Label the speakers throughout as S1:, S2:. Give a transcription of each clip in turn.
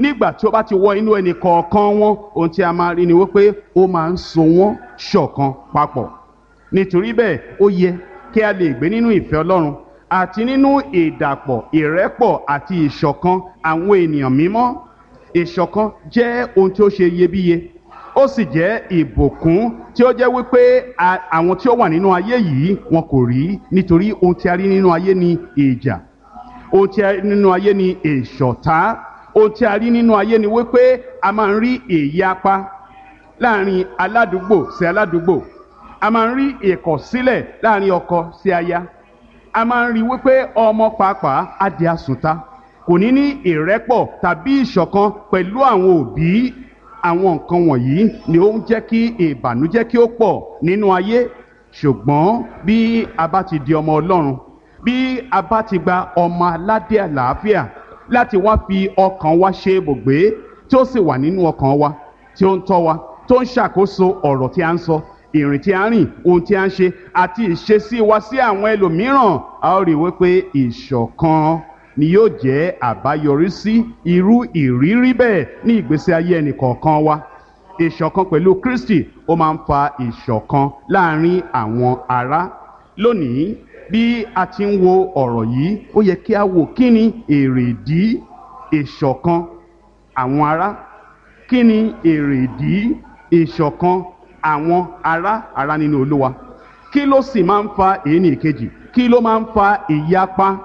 S1: nígbà tí ó bá ti wọ inú ẹnì kọ̀ọ̀kan wọn, ohun tí a máa rí ni wípé ó máa ń so wọ́n ṣọ̀kan papọ̀. Nítorí bẹ́ẹ̀ ó yẹ kí a lè gbé nínú ìfẹ́ Ọlọ́run àti nínú ìdàpọ̀, ìrẹ́pọ̀ àti ìṣọ̀kan àwọn ènìyàn mímọ́. Ìṣọ̀kan jẹ́ ohun tí ó ṣe iyebíye, ó sì jẹ́ ìbùkún tí ó jẹ́ wípé àwọn tí ó wà nínú ayé yìí wọn kò rí, nítorí ohun tí a rí nínú ayé ni ìjà, ohun tí a rí nínú ayé ni ìṣọ̀tá, ohun tí a rí nínú ayé ni wípé a máa ń rí ìyapa láàrin aládùúgbò sí aládùúgbò, a máa ń rí ìkọ̀sílẹ̀ láàrin ọkọ sí aya, a máa ń rí wípé ọmọ pàápàá á di àsùntà, kò ní ní ìrẹ́pọ̀ tàbí ìṣọ̀kan pẹ̀lú àwọn òbí. Àwọn nǹkan wọ̀nyí ni ó ń jẹ́ kí ìbànújẹ́ kí ó pọ̀ nínú ayé. Ṣùgbọ́n bí a bá ti di ọmọ Ọlọ́run, bí a bá ti gba ọmọ aládé àlàáfíà láti wá fi ọkàn wa ṣe ibùgbé, tí ó sì wà nínú ọkàn wa, tí ó ń tọ́ wa, tó ń ṣàkóso ọ̀rọ̀ tí a ń sọ, ìrìn tí a ń rìn, ohun tí a ń ṣe àti ìṣesí wa sí àwọn ẹlòmíràn, a ó rí wípé ìṣọ̀kan ni yóò jẹ́ àbáyọrí sí irú ìrírí bẹ́ẹ̀ ní ìgbésí ayé ẹnìkọ̀ọ̀kan wa. Ìṣọ̀kan pẹ̀lú Kristi ó máa ń fa ìṣọ̀kan láàrin àwọn ará. Lónìí, bí a ti ń wo ọ̀rọ̀ yìí, ó yẹ kí a wò kí ni èrèdí ìṣọ̀kan àwọn ará, kí ni èrèdí ìṣọ̀kan àwọn ará nínú Olúwa. Kí ló sì máa ń fa èyí ní ìkejì? Kí ló máa ń fa ìyapa,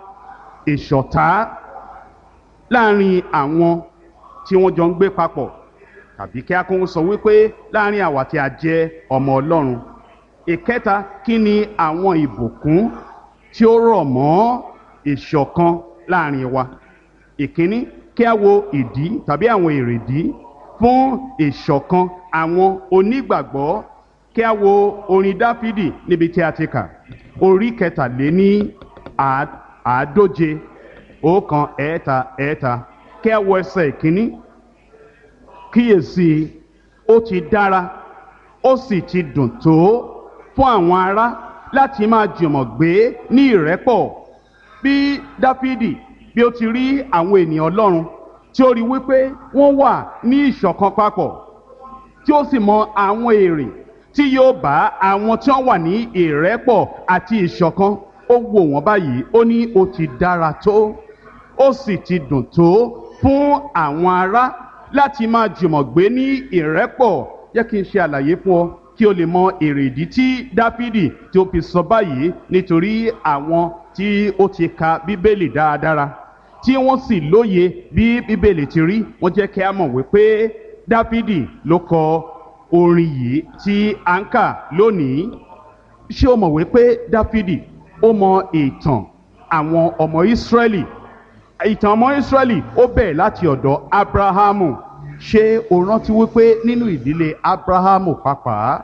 S1: ìṣọ̀tá láàrin àwọn tí wọ́n jọ ń gbé papọ̀, tàbí kí a kún sọ wípé láàrin àwa tí a jẹ́ ọmọ Ọlọ́run? Ìkẹta, kí ni àwọn ìbùkún tí ó rọ̀ mọ́ ìṣọ̀kan láàrin wa? Ìkíní, kí a wo ìdí tàbí àwọn èrèdí fún ìṣọ̀kan àwọn onígbàgbọ́. Kí a wo orin Dáfídì níbi tí a ti kà, orí 140, 1, kí a wo ẹsẹ̀ ìkíní. Kíyèsí, ó ti dára, ó sì ti dùn tó fún àwọn ará láti máa jùmọ̀ gbé ní ìrẹ́pọ̀. Bí Dáfídì bí ó ti rí àwọn ènìyàn Ọlọ́run, tí ó rí wípé wọ́n wà ní ìṣọ̀kan papọ̀, tí ó sì mọ àwọn èrè tí yóò bá àwọn tí wọ́n wà ní ìrẹ́pọ̀ àti ìṣọ̀kan, ó wò wọ́n báyìí, ó ní ó ti dára tó, ó sì ti dùn tó fún àwọn ará láti máa jùmọ̀ gbé ní ìrẹ́pọ̀. Jẹ́ kí n ṣe àlàyé fún ọ kí o lè mọ èrèdí tí Dáfídì tí ó fi sọ báyìí, nítorí àwọn tí ó ti ka Bíbélì dáradára, tí wọ́n sì lóye bí Bíbélì ti rí, wọ́n jẹ́ kí a mọ̀ wípé Dáfídì ló kọ orin yìí tí a ń kà lónìí. Ṣé o mọ̀ wípé Dáfídì ó mọ ìtàn àwọn ọmọ Ísírẹ́lì? Ìtàn ọmọ Ísírẹ́lì ó bẹ̀rẹ̀ láti ọ̀dọ̀ Ábúráhámù. Ṣé o rántí wípé nínú ìdílé Ábúráhámù pàápàá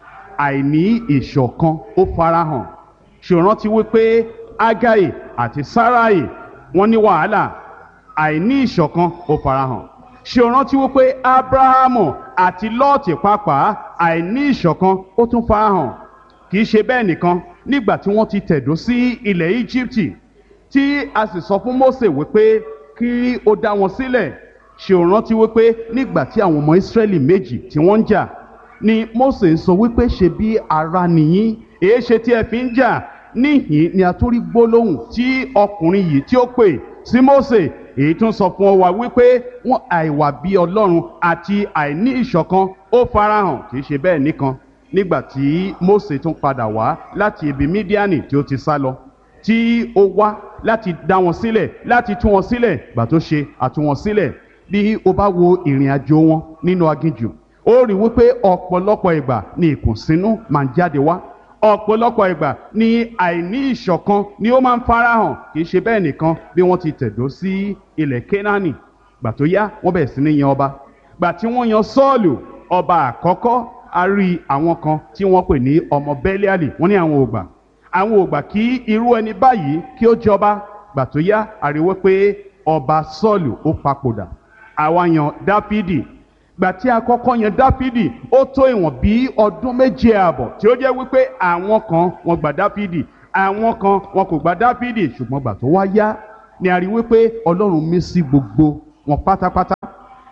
S1: àìní ìṣọ̀kan ó farahàn? Ṣé o rántí wípé Ágáì àti Sáráì wọ́n ní wàhálà, àìní ìṣọ̀kan ó farahàn? Ṣé o rántí wípé Ábúráhámù àti Lọ́ọ̀tì pàápàá àìní ìṣọ̀kan ó tún farahàn? Kì í ṣe bẹ́ẹ̀ nìkan, nígbà tí wọ́n ti tẹ̀dó sí ilẹ̀ Íjíbítì, tí a sì sọ fún Mósè wípé kí ó dá wọn sílẹ̀. Ṣé o rántí wípé nígbà tí àwọn ọmọ Ísírẹ́lì méjì tí wọ́n ń jà, ni Mósè ń sọ wípé ṣe bí ará nìyín, èé ṣe tí ẹ fi ń jà? Níhìn ni a tún rí gbólóhùn tí ọkùnrin yìí tí ó pè sí Mósè, èyí tún sọ fún wa wípé wọn àìwà bí Ọlọ́run àti àìní ìṣọ̀kan ó farahàn. Kì í ṣe bẹ́ẹ̀ nìkan, nígbà tí Mósè tún padà wá láti ibi Mídíánì tí ó ti sá lọ, tí ó wá láti dá wọn sílẹ̀, láti tú wọn sílẹ̀, gbà tó ṣe àtú wọn sílẹ̀. Bí o bá wo ìrìn àjò wọn nínú aginjù, ó rí wípé ọ̀pọ̀lọpọ̀ ìgbà ni ìkùnsínú máa ń jáde wá, ọ̀pọ̀lọpọ̀ ìgbà ni àìní ìṣọ̀kan ni ó máa ń farahàn. Kì í ṣe bẹ́ẹ̀ nìkan, bí wọ́n ti tẹ̀dó sí ilẹ̀ Kénáánì, gbà tó yá wọ́n bẹ̀rẹ̀ sí ní yan ọba. Gbà tí wọ́n yan Sọ́ọ̀lù ọba àkọ́kọ́, a rí àwọn kan tí wọ́n pè ní ọmọ Bẹ́líálì, wọ́n ní àwọn ò gbà kí irú ẹni báyìí kí ó jọba. Gbà tó yá, a rí wípé ọba Sọ́ọ̀lù ó papòdà, àwa yan Dáfídì. Gbà tí a kọ́kọ́ yan Dáfídì, ó tó ìwọ̀n bí ọdún 2 ààbọ̀ tí ó jẹ́ wípé àwọn kan wọ́n gbà Dáfídì, àwọn kan wọn kò gbà Dáfídì. Ṣùgbọ́n gbà tó wá yá ni a rí wípé Ọlọ́run mí sí gbogbo wọn pátápátá,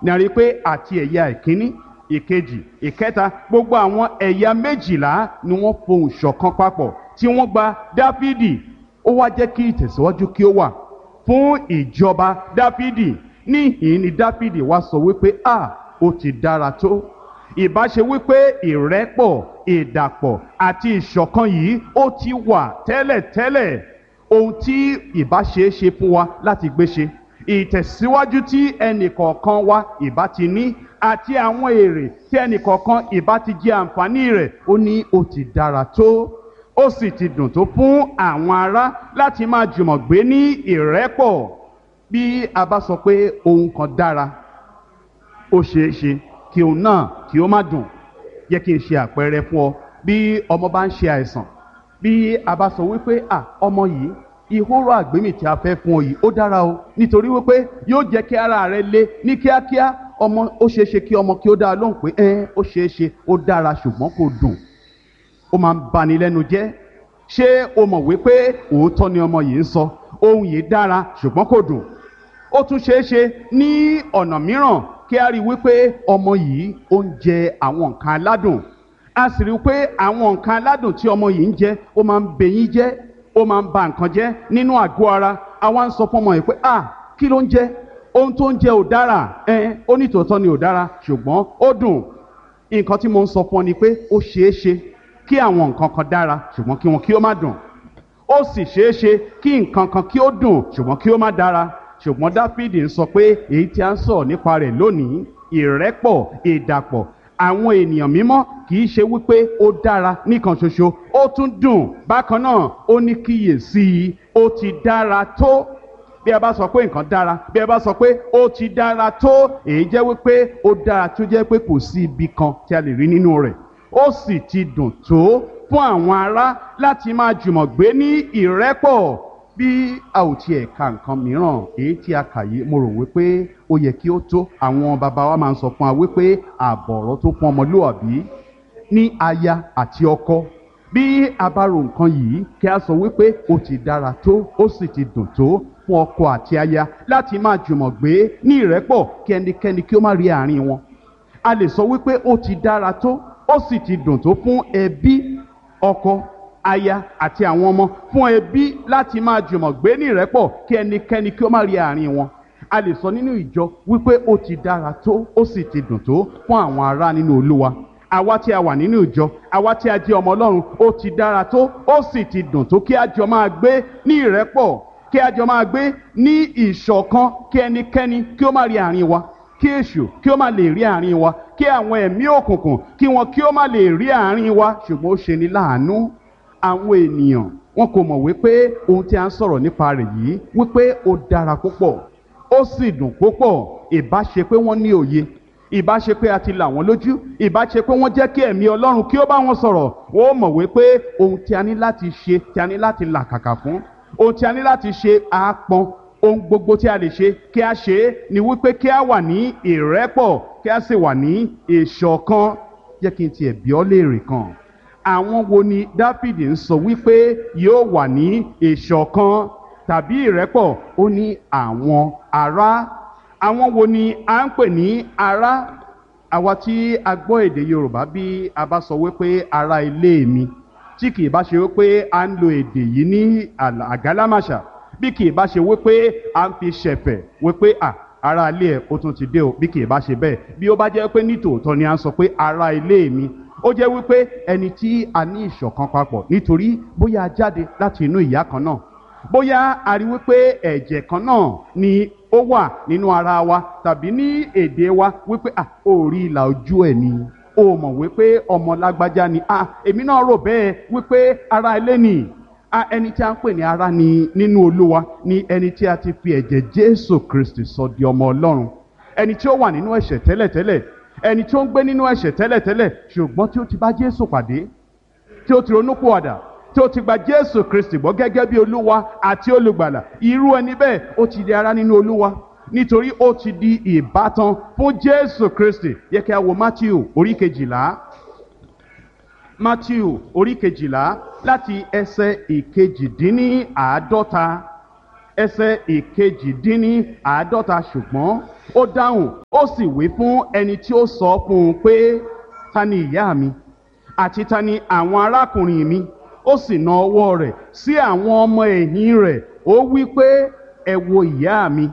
S1: ní a rí pé àti ẹ̀yà ìkíní ìkejì ìkẹta gbogbo àwọn ẹ̀yà 12 ni wọ́n fohùn ṣọ̀kan papọ̀ tí wọ́n gba Dáfídì. Ó wá jẹ́ kí ìtẹ̀síwájú kí ó wà fún ìjọba Dáfídì. Níhìn ni Dáfídì wá sọ wípé ó ti dára tó. Ìbá ṣe wípé ìrẹ́pọ̀ ìdàpọ̀ àti ìṣọ̀kan yìí ó ti wà tẹ́lẹ̀tẹ́lẹ̀, ohun tí ìbá ṣe é ṣe fún wa láti gbé ṣe, ìtẹ̀síwájú tí ẹnìkọ̀ọ̀kan wa ìbá ti ní àti àwọn èrè tí ẹnìkọ̀ọ̀kan ìbá ti jẹ àǹfààní rẹ̀, ó ní ó ti dára tó. Ó sì ti dùn tó fún àwọn ará láti máa jùmọ̀ gbé ní ìrẹ́pọ̀. Bí a bá sọ pé ohun kan dára, ó ṣeé ṣe kí òun náà kí ó má dùn. Jẹ́ kí n ṣe àpẹẹrẹ fún ọ. Bí ọmọ bá ń ṣe àìsàn, bí a bá sọ wípé ọmọ yìí ìhóró àgbémì tí a fẹ́ fún ọ yìí ó dára o, nítorí wípé yóò jẹ́ kí ara rẹ le ní kíákíá. Ọmọ ó ṣeé ṣe kí ọmọ kí ó dá lóhùn pé ó ṣeé ṣe ó dára ṣùgbọ́n kò dùn. Ó máa ń bani lẹ́nu jẹ́. Ṣé o mọ̀ wípé òótọ́ ni ọmọ yìí ń sọ? Ohun yìí dára ṣùgbọ́n kò dùn. Ó tún ṣeé ṣe ní ọ̀nà mìíràn kí a rí wípé ọmọ yìí ó ń jẹ àwọn nǹkan aládùn. A sì rí wípé àwọn nǹkan aládùn tí ọmọ yìí ń jẹ ó máa ń bẹyín jẹ́, ó máa ń ba nǹkan jẹ́ nínú àgọ́ ara. Àwa ń sọ fún ọmọ yìí pé kí ló ń jẹ? Ohun tó ń jẹ ò dára. Ó ní tòótọ́ ni ò dára ṣùgbọ́n ó dùn. Nǹkan tí mo ń sọ fún ọ ni pé ó ṣeé ṣe kí àwọn nǹkan kan dára ṣùgbọ́n kí wọn kí ó má dùn. Ó sì ṣeé ṣe kí nǹkan kan kí ó dùn ṣùgbọ́n kí ó má dára. Ṣùgbọ́n Dáfídì ń sọ pé èyí tí a ń sọ nípa rẹ̀ lónìí, ìrẹ́pọ̀ ìdàpọ̀ àwọn ènìyàn mímọ́, kì í ṣe wípé ó dára nìkan ṣoṣo, ó tún dùn bákan náà. Ó ní kíyèsí ó ti dára tó. Bí a bá sọ pé nǹkan dára, bí a bá sọ pé ó ti dára tó, èyí jẹ́ wípé ó dára tó jẹ́ pé kò sí ibi kan tí a lè rí nínú rẹ̀. Ó sì ti dùn tó fún àwọn ará láti máa jùmọ̀ gbé ní ìrẹ́pọ̀. Bí a ò tiẹ̀ ka nǹkan mìíràn èyí tí a kà yìí, mo rò wípé ó yẹ kí ó tó. Àwọn bàbá wa máa ń sọ fún wa wípé àbọ̀rọ̀ tó fún ọmọlúwàbí ní aya àti ọkọ. Bí a bá ro nǹkan yìí, kí a sọ wípé ó ti dára tó, ó sì ti dùn tó fún ọkọ àti aya láti máa jùmọ̀ gbé ní ìrẹ́pọ̀, kí ẹnikẹ́ni kí ó má rí àárín wọn. A lè sọ wípé ó ti dára tó, ó sì ti dùn tó fún ẹbí, ọkọ, aya àti àwọn ọmọ, fún ẹbí láti máa jùmọ̀ gbé ní ìrẹ́pọ̀, kí ẹnikẹ́ni kí ó má rí àárín wọn. A lè sọ nínú ìjọ wípé ó ti dára tó, ó sì ti dùn tó fún àwọn ará nínú Olúwa. Àwa tí a wà nínú ìjọ, àwa tí a jẹ́ ọmọ Ọlọ́run, ó ti dára tó, ó sì ti dùn tó kí a jọ máa gbé ní ìrẹ́pọ̀, kí a jọ máa gbé ní ìṣọ̀kan, kí ẹnikẹ́ni kí ó má rí àárín wa, kí èṣù kí ó má lè rí àárín wa, kí àwọn ẹ̀mí òkùnkùn kí wọn kí ó má lè rí àárín wa. Ṣùgbọ́n ó ṣe ni láàánú, àwọn ènìyàn wọn kò mọ̀ wípé ohun tí a ń sọ̀rọ̀ nípa rẹ̀ yìí wípé ó dára púpọ̀, ó sì dùn púpọ̀. Ìbá ṣe pé wọ́n ní òye, ìbá ṣe pé a ti là wọ́n lójú, ìbá ṣe pé wọ́n jẹ́ kí ẹ̀mí Ọlọ́run kí ó bá wọn sọ̀rọ̀, wọ́n mọ̀ wípé ohun tí a ní láti ṣe, tí a ní láti làkàkà fún, ohun tí a ní láti ṣe àápọn, ohun gbogbo tí a lè ṣe kí a ṣe é ni wípé kí a wà ní ìrẹ́pọ̀, kí a sì wà ní ìṣọ̀kan. Jẹ́ kí n tiẹ̀ bi ọ́ léèrè kan. Àwọn wo ni Dáfídì ń sọ wípé yóò wà ní ìṣọ̀kan tàbí ìrẹ́pọ̀? Ó ní àwọn ará. Àwọn wo ni à ń pè ní ará? Àwa tí a gbọ́ èdè Yorùbá, bí a bá sọ wípé ará ilé mi, tí kì í bá ṣe wípé a ń lo èdè yìí ní àgálámàṣà, bí kì í bá ṣe wípé a ń fi ṣẹ̀fẹ̀ wípé ará ilé ẹ̀ ó tún ti dé o, bí kì í bá ṣe bẹ́ẹ̀, bí ó bá jẹ́ pé nítòótọ́ ni a ń sọ pé ará ilé mi, ó jẹ́ wípé ẹni tí a ní ìṣọ̀kan papọ̀, nítorí bóyá a jáde láti inú ìyá kan náà, bóyá a rí wípé ẹ̀jẹ̀ kan náà ni ó wà nínú ara wa, tàbí ní èdè wa wípé ó rí ìlà ojú ẹ̀ ni, ó mọ̀ wípé ọmọ lágbájá ni, èmi náà rò bẹ́ẹ̀ wípé ará ilé ni. Ẹni tí a ń pè ní ará ni nínú Olúwa ni ẹni tí a ti fi ẹ̀jẹ̀ Jésù Kristi sọ di ọmọ Ọlọ́run, ẹni tí ó wà nínú ẹ̀ṣẹ̀ tẹ́lẹ̀tẹ́lẹ̀, ẹni tí ó ń gbé nínú ẹ̀ṣẹ̀ tẹ́lẹ̀tẹ́lẹ̀, ṣùgbọ́n tí ó ti bá Jésù pàdé, tí ó ti ronúpìwàdà, tí ó ti gba Jésù Kristi gbọ́ gẹ́gẹ́ bí Olúwa àti Olùgbàlà. Irú ẹni bẹ́ẹ̀ ó ti di ará nínú Olúwa, nítorí ó ti di ìbátan fún Jésù Kristi. Yẹ kí a wo Mátíù orí 12. Mátíù orí 12 láti ẹsẹ̀ 51. ẹsẹ̀ 51. Ṣùgbọ́n ó dáhùn ó sì wí fún ẹni tí ó sọ fún un pé ta ni ìyá mi àti ta ni àwọn arákùnrin mi, ó sì na ọwọ́ rẹ̀ sí àwọn ọmọ ẹ̀yìn rẹ̀, ó wí pé ẹ wo ìyá mi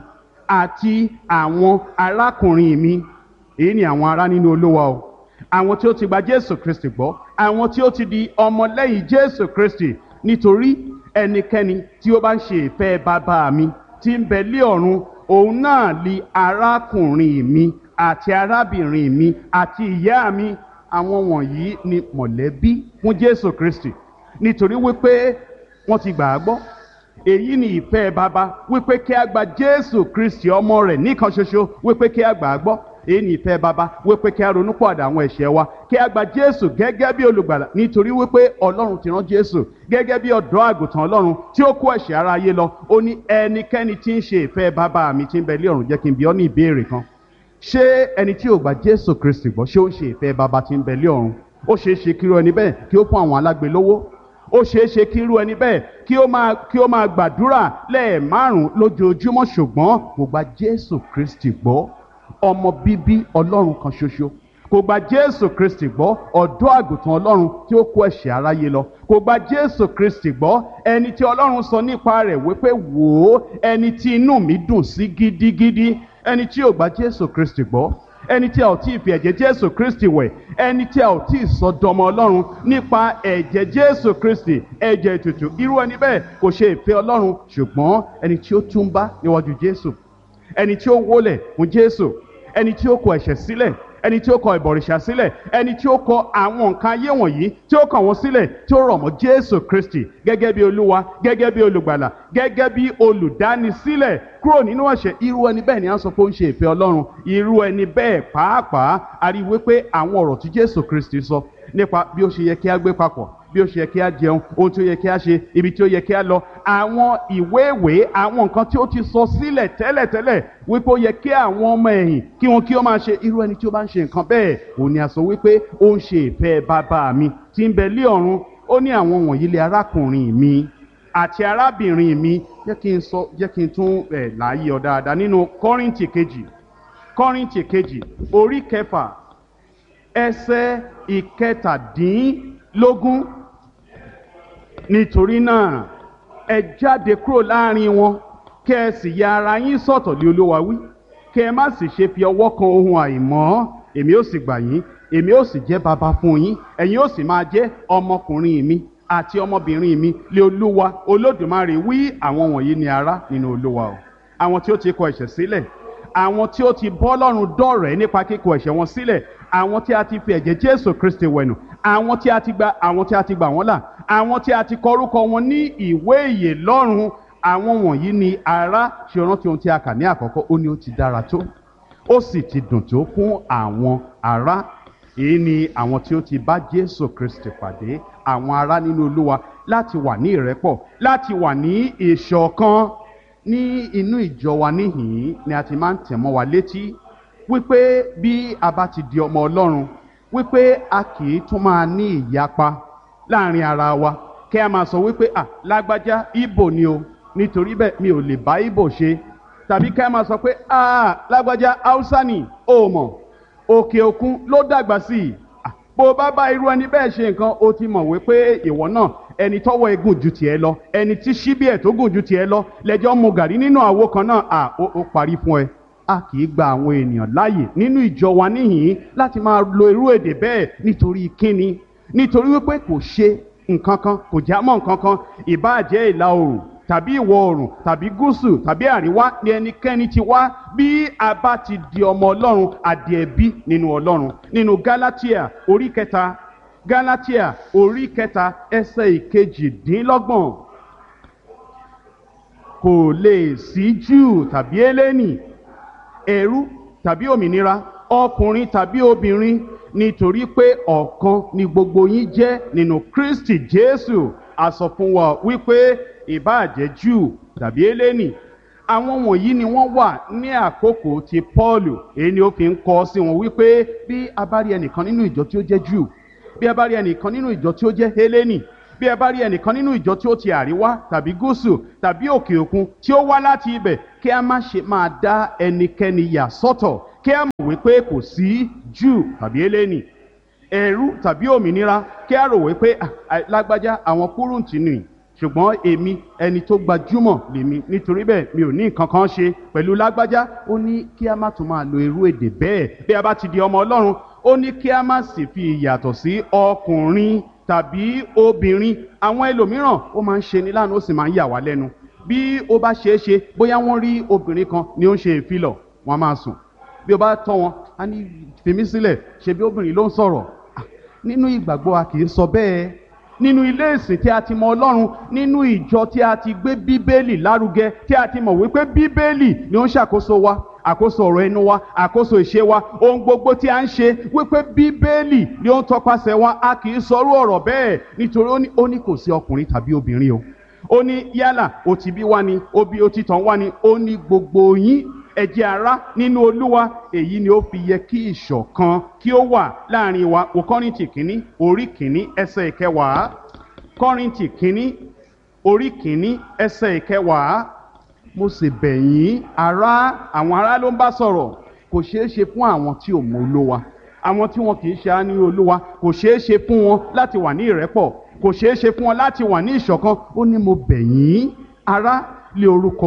S1: àti àwọn arákùnrin mi. Èyí ni àwọn ará nínú Olúwa o, àwọn tí ó ti gba Jésù Kristi gbọ́, àwọn tí ó ti di ọmọlẹ́yìn Jésù Kristi. Nítorí ẹnikẹ́ni tí ó bá ń ṣe ìfẹ́ bàbá mi tí ń bẹ lé ọ̀run, òun náà li arákùnrin mi àti arábìnrin mi àti ìyá mi. Àwọn wọ̀nyí ni mọ̀lẹ́bí fún Jésù Kristi, nítorí wípé wọ́n ti gbà á gbọ́. Èyí ni ìfẹ́ bàbá, wípé kí a gba Jésù Kristi ọmọ rẹ̀ nìkan ṣoṣo, wípé kí a gbà á gbọ́. Èyí ni ìfẹ́ bàbá, wípé kí a ronú pọ̀àdà àwọn ẹ̀ṣẹ̀ wa, kí a gba Jésù gẹ́gẹ́ bí olùgbàlà, nítorí wípé Ọlọ́run ti rán Jésù gẹ́gẹ́ bí ọ̀dọ́ àgùntàn Ọlọ́run tí ó kó ẹ̀ṣẹ̀ aráyé lọ. Ó ní ẹnikẹ́ni tí ń ṣe ìfẹ́ bàbá mi tí ń bẹ lé ọ̀run. Jẹ́ kí n bi ọ́ ní ìbéèrè kan. Ṣé ẹni tí ò gba Jésù Kristi gbọ́, ṣé ó ń ṣe ìfẹ́ bàbá tí ń bẹ lé ọ̀run? Ó ṣeé ṣe kí irú ẹni bẹ́ẹ̀ kí ó fún àwọn alágbe lówó. Ó ṣeé ṣe kí irú ẹni bẹ́ẹ̀ kí ó máa gbàdúrà lẹ́ẹ̀márùn-ún lójoojúmọ́, ṣùgbọ́n kò gba Jésù Kristi gbọ́, ọmọ bíbí Ọlọ́run kan ṣoṣo. Kò gba Jésù Kristi gbọ́, ọ̀dọ́ àgùntàn Ọlọ́run tí ó kó ẹ̀ṣẹ̀ aráyé lọ. Kò gba Jésù Kristi gbọ́, ẹni tí Ọlọ́run sọ nípa rẹ̀ wípé wò ó, ẹni tí inú mi dùn sí gidigidi. Ẹni tí ò gba Jésù Kristi gbọ́, ẹni tí a ò tí ì fi ẹ̀jẹ̀ Jésù Kristi wẹ̀, ẹni tí a ò tí ì sọ dọmọ Ọlọ́run nípa ẹ̀jẹ̀ Jésù Kristi, ẹ̀jẹ̀ ètùtù, irú ẹni bẹ́ẹ̀ kò ṣe ìfẹ́ Ọlọ́run. Ṣùgbọ́n ẹni tí ó túnbá níwájú Jésù, ẹni tí ó wólẹ̀ fún Jésù, ẹni tí ó kọ ẹ̀ṣẹ̀ sílẹ̀, ẹni tí ó kọ ìbọ̀rìṣà sílẹ̀, ẹni tí ó kọ àwọn nǹkan ayé wọ̀nyí tí ó kọ wọ́n sílẹ̀, tí ó rọ̀ mọ́ Jésù Kristi gẹ́gẹ́ bí Olúwa, gẹ́gẹ́ bí olùgbàlà, gẹ́gẹ́ bí olùdánisílẹ̀ kúrò nínú ẹ̀ṣẹ̀, irú ẹni bẹ́ẹ̀ ni a ń sọ pé ó ń ṣe ìfẹ́ Ọlọ́run. Irú ẹni bẹ́ẹ̀ pàápàá a rí wípé àwọn ọ̀rọ̀ tí Jésù Kristi sọ nípa bí ó ṣe yẹ kí a gbé papọ̀, bí ó ṣe yẹ kí a jẹun, ohun tí ó yẹ kí a ṣe, ibi tí ó yẹ kí a lọ, àwọn ìwé àwọn nǹkan tí ó ti sọ sílẹ̀ tẹ́lẹ̀tẹ́lẹ̀ wípé ó yẹ kí àwọn ọmọ ẹ̀yìn kí ó máa ṣe. Irú ẹni tí ó bá ń ṣe nǹkan bẹ́ẹ̀, òun ni a sọ wípé ó ń ṣe ìfẹ́ bàbá mi tí ń bẹ lé ọ̀run. Ó ní àwọn wọ̀nyí lé arákùnrin mi àti arábìnrin mi. Jẹ́ kí n tún láàyè ọ dáadáa nínú Kọ́ríńtì kejì orí 6 ẹsẹ̀ 17. Nítorí náà ẹ jáde kúrò láàrin wọn, kí ẹ sì ya ara yín sọ́tọ̀ lé Olúwa wí, kí ẹ má sì ṣe fi ọwọ́ kan ohun àìmọ́. Èmi ó sì gbà yín, èmi ó sì jẹ́ baba fún yín, ẹ̀yin ó sì máa jẹ́ ọmọkùnrin mi àti ọmọbìnrin mi lé Olúwa Olódùmarè wí. Àwọn wọ̀nyí ni ará nínú Olúwa o, àwọn tí ó ti kọ ẹ̀ṣẹ̀ sílẹ̀, àwọn tí ó ti bọ́ Ọlọ́run dọ̀rẹ́ nípa kíkọ ẹ̀ṣẹ̀ wọn sílẹ̀, àwọn tí a ti fi ẹ̀jẹ̀ Jésù Kristi wẹ̀nù, àwọn tí a ti gbà wọ́n là, àwọn tí a ti kọ orúkọ wọn ní ìwé ìyè lọ́run. Àwọn wọ̀nyí ni ará. Ṣe o rántí ohun tí a kà ní àkọ́kọ́? Ó ní ó ti dára tó, ó sì ti dùn tó fún àwọn ará. Èyí ni àwọn tí ó ti bá Jésù Kristi pàdé, àwọn ará nínú Olúwa, láti wà ní ìrẹ́pọ̀, láti wà ní ìṣọ̀kan. Ní inú ìjọ wa níhìn-ín ni a ti máa ń tẹ̀ mọ́ wa létí wípé bí a bá ti di ọmọ Ọlọ́run, wípé a kì í tún máa ní ìyapa láàrin ara wa, kí a máa sọ wípé lágbájá Ìgbò ni o, nítorí bẹ́ẹ̀ mi ò lè bá Ìgbò ṣe, tàbí kí a máa sọ pé lágbájá Haúsá ni o mọ̀, òkè òkun ló dàgbà sí i. Bó bá bá irú ẹni bẹ́ẹ̀ ṣe nǹkan, ó ti mọ̀ wípé ìwọ náà, ẹni tọ́wọ́ ẹ gùn ju tiẹ̀ lọ, ẹni tí ṣíbí ẹ̀ tó gùn ju tiẹ̀ lọ, lẹ́jọ́ mu gàrí nínú àwo kan náà, ó parí fún ẹ. A kì í gba àwọn ènìyàn láàyè nínú ìjọ wa níhìn-ín láti máa lo irú èdè bẹ́ẹ̀. Nítorí kíni? Nítorí wípé kò ṣe nǹkan kan, kò já mọ́ nǹkan kan. Ìbáà jẹ́ ìlà oòrùn tàbí ìwọ̀ oòrùn tàbí gúúsù tàbí àríwá ni ẹnikẹ́ni ti wá, bí a bá ti di ọmọ Ọlọ́run, àdì ẹ̀bí nínú Ọlọ́run. Nínú Gálátíà orí kẹta ẹsẹ̀ 22. Kò lè sí Júù tàbí Hélénì, ẹrú tàbí òmìnira, ọkùnrin tàbí obìnrin, nítorí pé ọ̀kan ni gbogbo yín jẹ́ nínú Kristi Jésù. A sọ fún wa wípé ìbáà jẹ́ Júù tàbí Hélénì, àwọn wọ̀nyí ni wọ́n wà ní àkókò ti Pọ́ọ̀lù. Èyí ni ó fi ń kọ sí wọn wípé bí a bá rí ẹnìkan nínú ìjọ tí ó jẹ́ Júù, bí a bá rí ẹnìkan nínú ìjọ tí ó jẹ́ Hélénì, bí ẹ bá rí ẹnìkan nínú ìjọ tí ó ti àríwá tàbí gúúsù tàbí òkè òkun tí ó wá láti ibẹ̀, kí a má ṣe máa dá ẹnikẹ́ni yà sọ́tọ̀, kí a mọ̀ wípé kò sí Júù tàbí Hélénì, ẹrú tàbí òmìnira, kí a rò wípé lágbájá àwọn kúrúǹtì nì, ṣùgbọ́n èmi ẹni tó gbajúmọ̀ lèmi, nítorí bẹ́ẹ̀ mi ò ní nǹkan kan ṣe pẹ̀lú lágbájá. Ó ní kí a má tún máa lo irú èdè bẹ́ẹ̀ bí a bá ti di ọmọ Ọlọ́run. Ó ní kí a má sì fi ìyàtọ̀ sí ọkùnrin tàbí obìnrin. Àwọn ẹlòmíràn ó máa ń ṣe ní láàánú, ó sì máa ń yà wá lẹ́nu. Bí ó bá ṣeé ṣe bóyá wọ́n rí obìnrin kan ni ó ń ṣe ìfilọ̀, wọ́n á máa sùn. Bí ó bá tọ́ wọn, á ní fèmí sílẹ̀, ṣe bí obìnrin ló ń sọ̀rọ̀. Nínú ìgbàgbọ́ a kì í sọ bẹ́ẹ̀. Nínú ilé ìsìn tí a ti mọ Ọlọ́run, nínú ìjọ tí a ti gbé Bíbélì lárugẹ, tí a ti mọ̀ wípé Bíbélì ni ó ń ṣàkóso wa, àkóso ọ̀rọ̀ ẹnu wa, àkóso ìṣe wa, ohun gbogbo tí a ń ṣe, wípé Bíbélì ni ó ń tọpasẹ̀ wa, a kì í sọrú ọ̀rọ̀ bẹ́ẹ̀, nítorí ó ní kò sí ọkùnrin tàbí obìnrin o. Ó ní yálà ó ti bí wá ni, ó bí ó ti tàn wá ni, ó ní gbogbo yín ẹ jẹ́ ará nínú Olúwa. Èyí ni ó fi yẹ kí ìṣọ̀kan kí ó wà láàrin wa. Wo Kọ́ríńtì kínní orí kínní ẹsẹ̀ ìkẹwàá. Kọ́ríńtì kínní orí kínní ẹsẹ̀ ìkẹwàá. Mo sì bẹ̀ yín ará, àwọn ará ló ń bá sọ̀rọ̀. Kò ṣeé ṣe fún àwọn tí ò mọ Olúwa, àwọn tí wọn kì í ṣe á ní Olúwa, kò ṣeé ṣe fún wọn láti wà ní ìrẹ́pọ̀, kò ṣeé ṣe fún wọn láti wà ní ìṣọ̀kan. Ó ní mo bẹ̀ yín ará lé orúkọ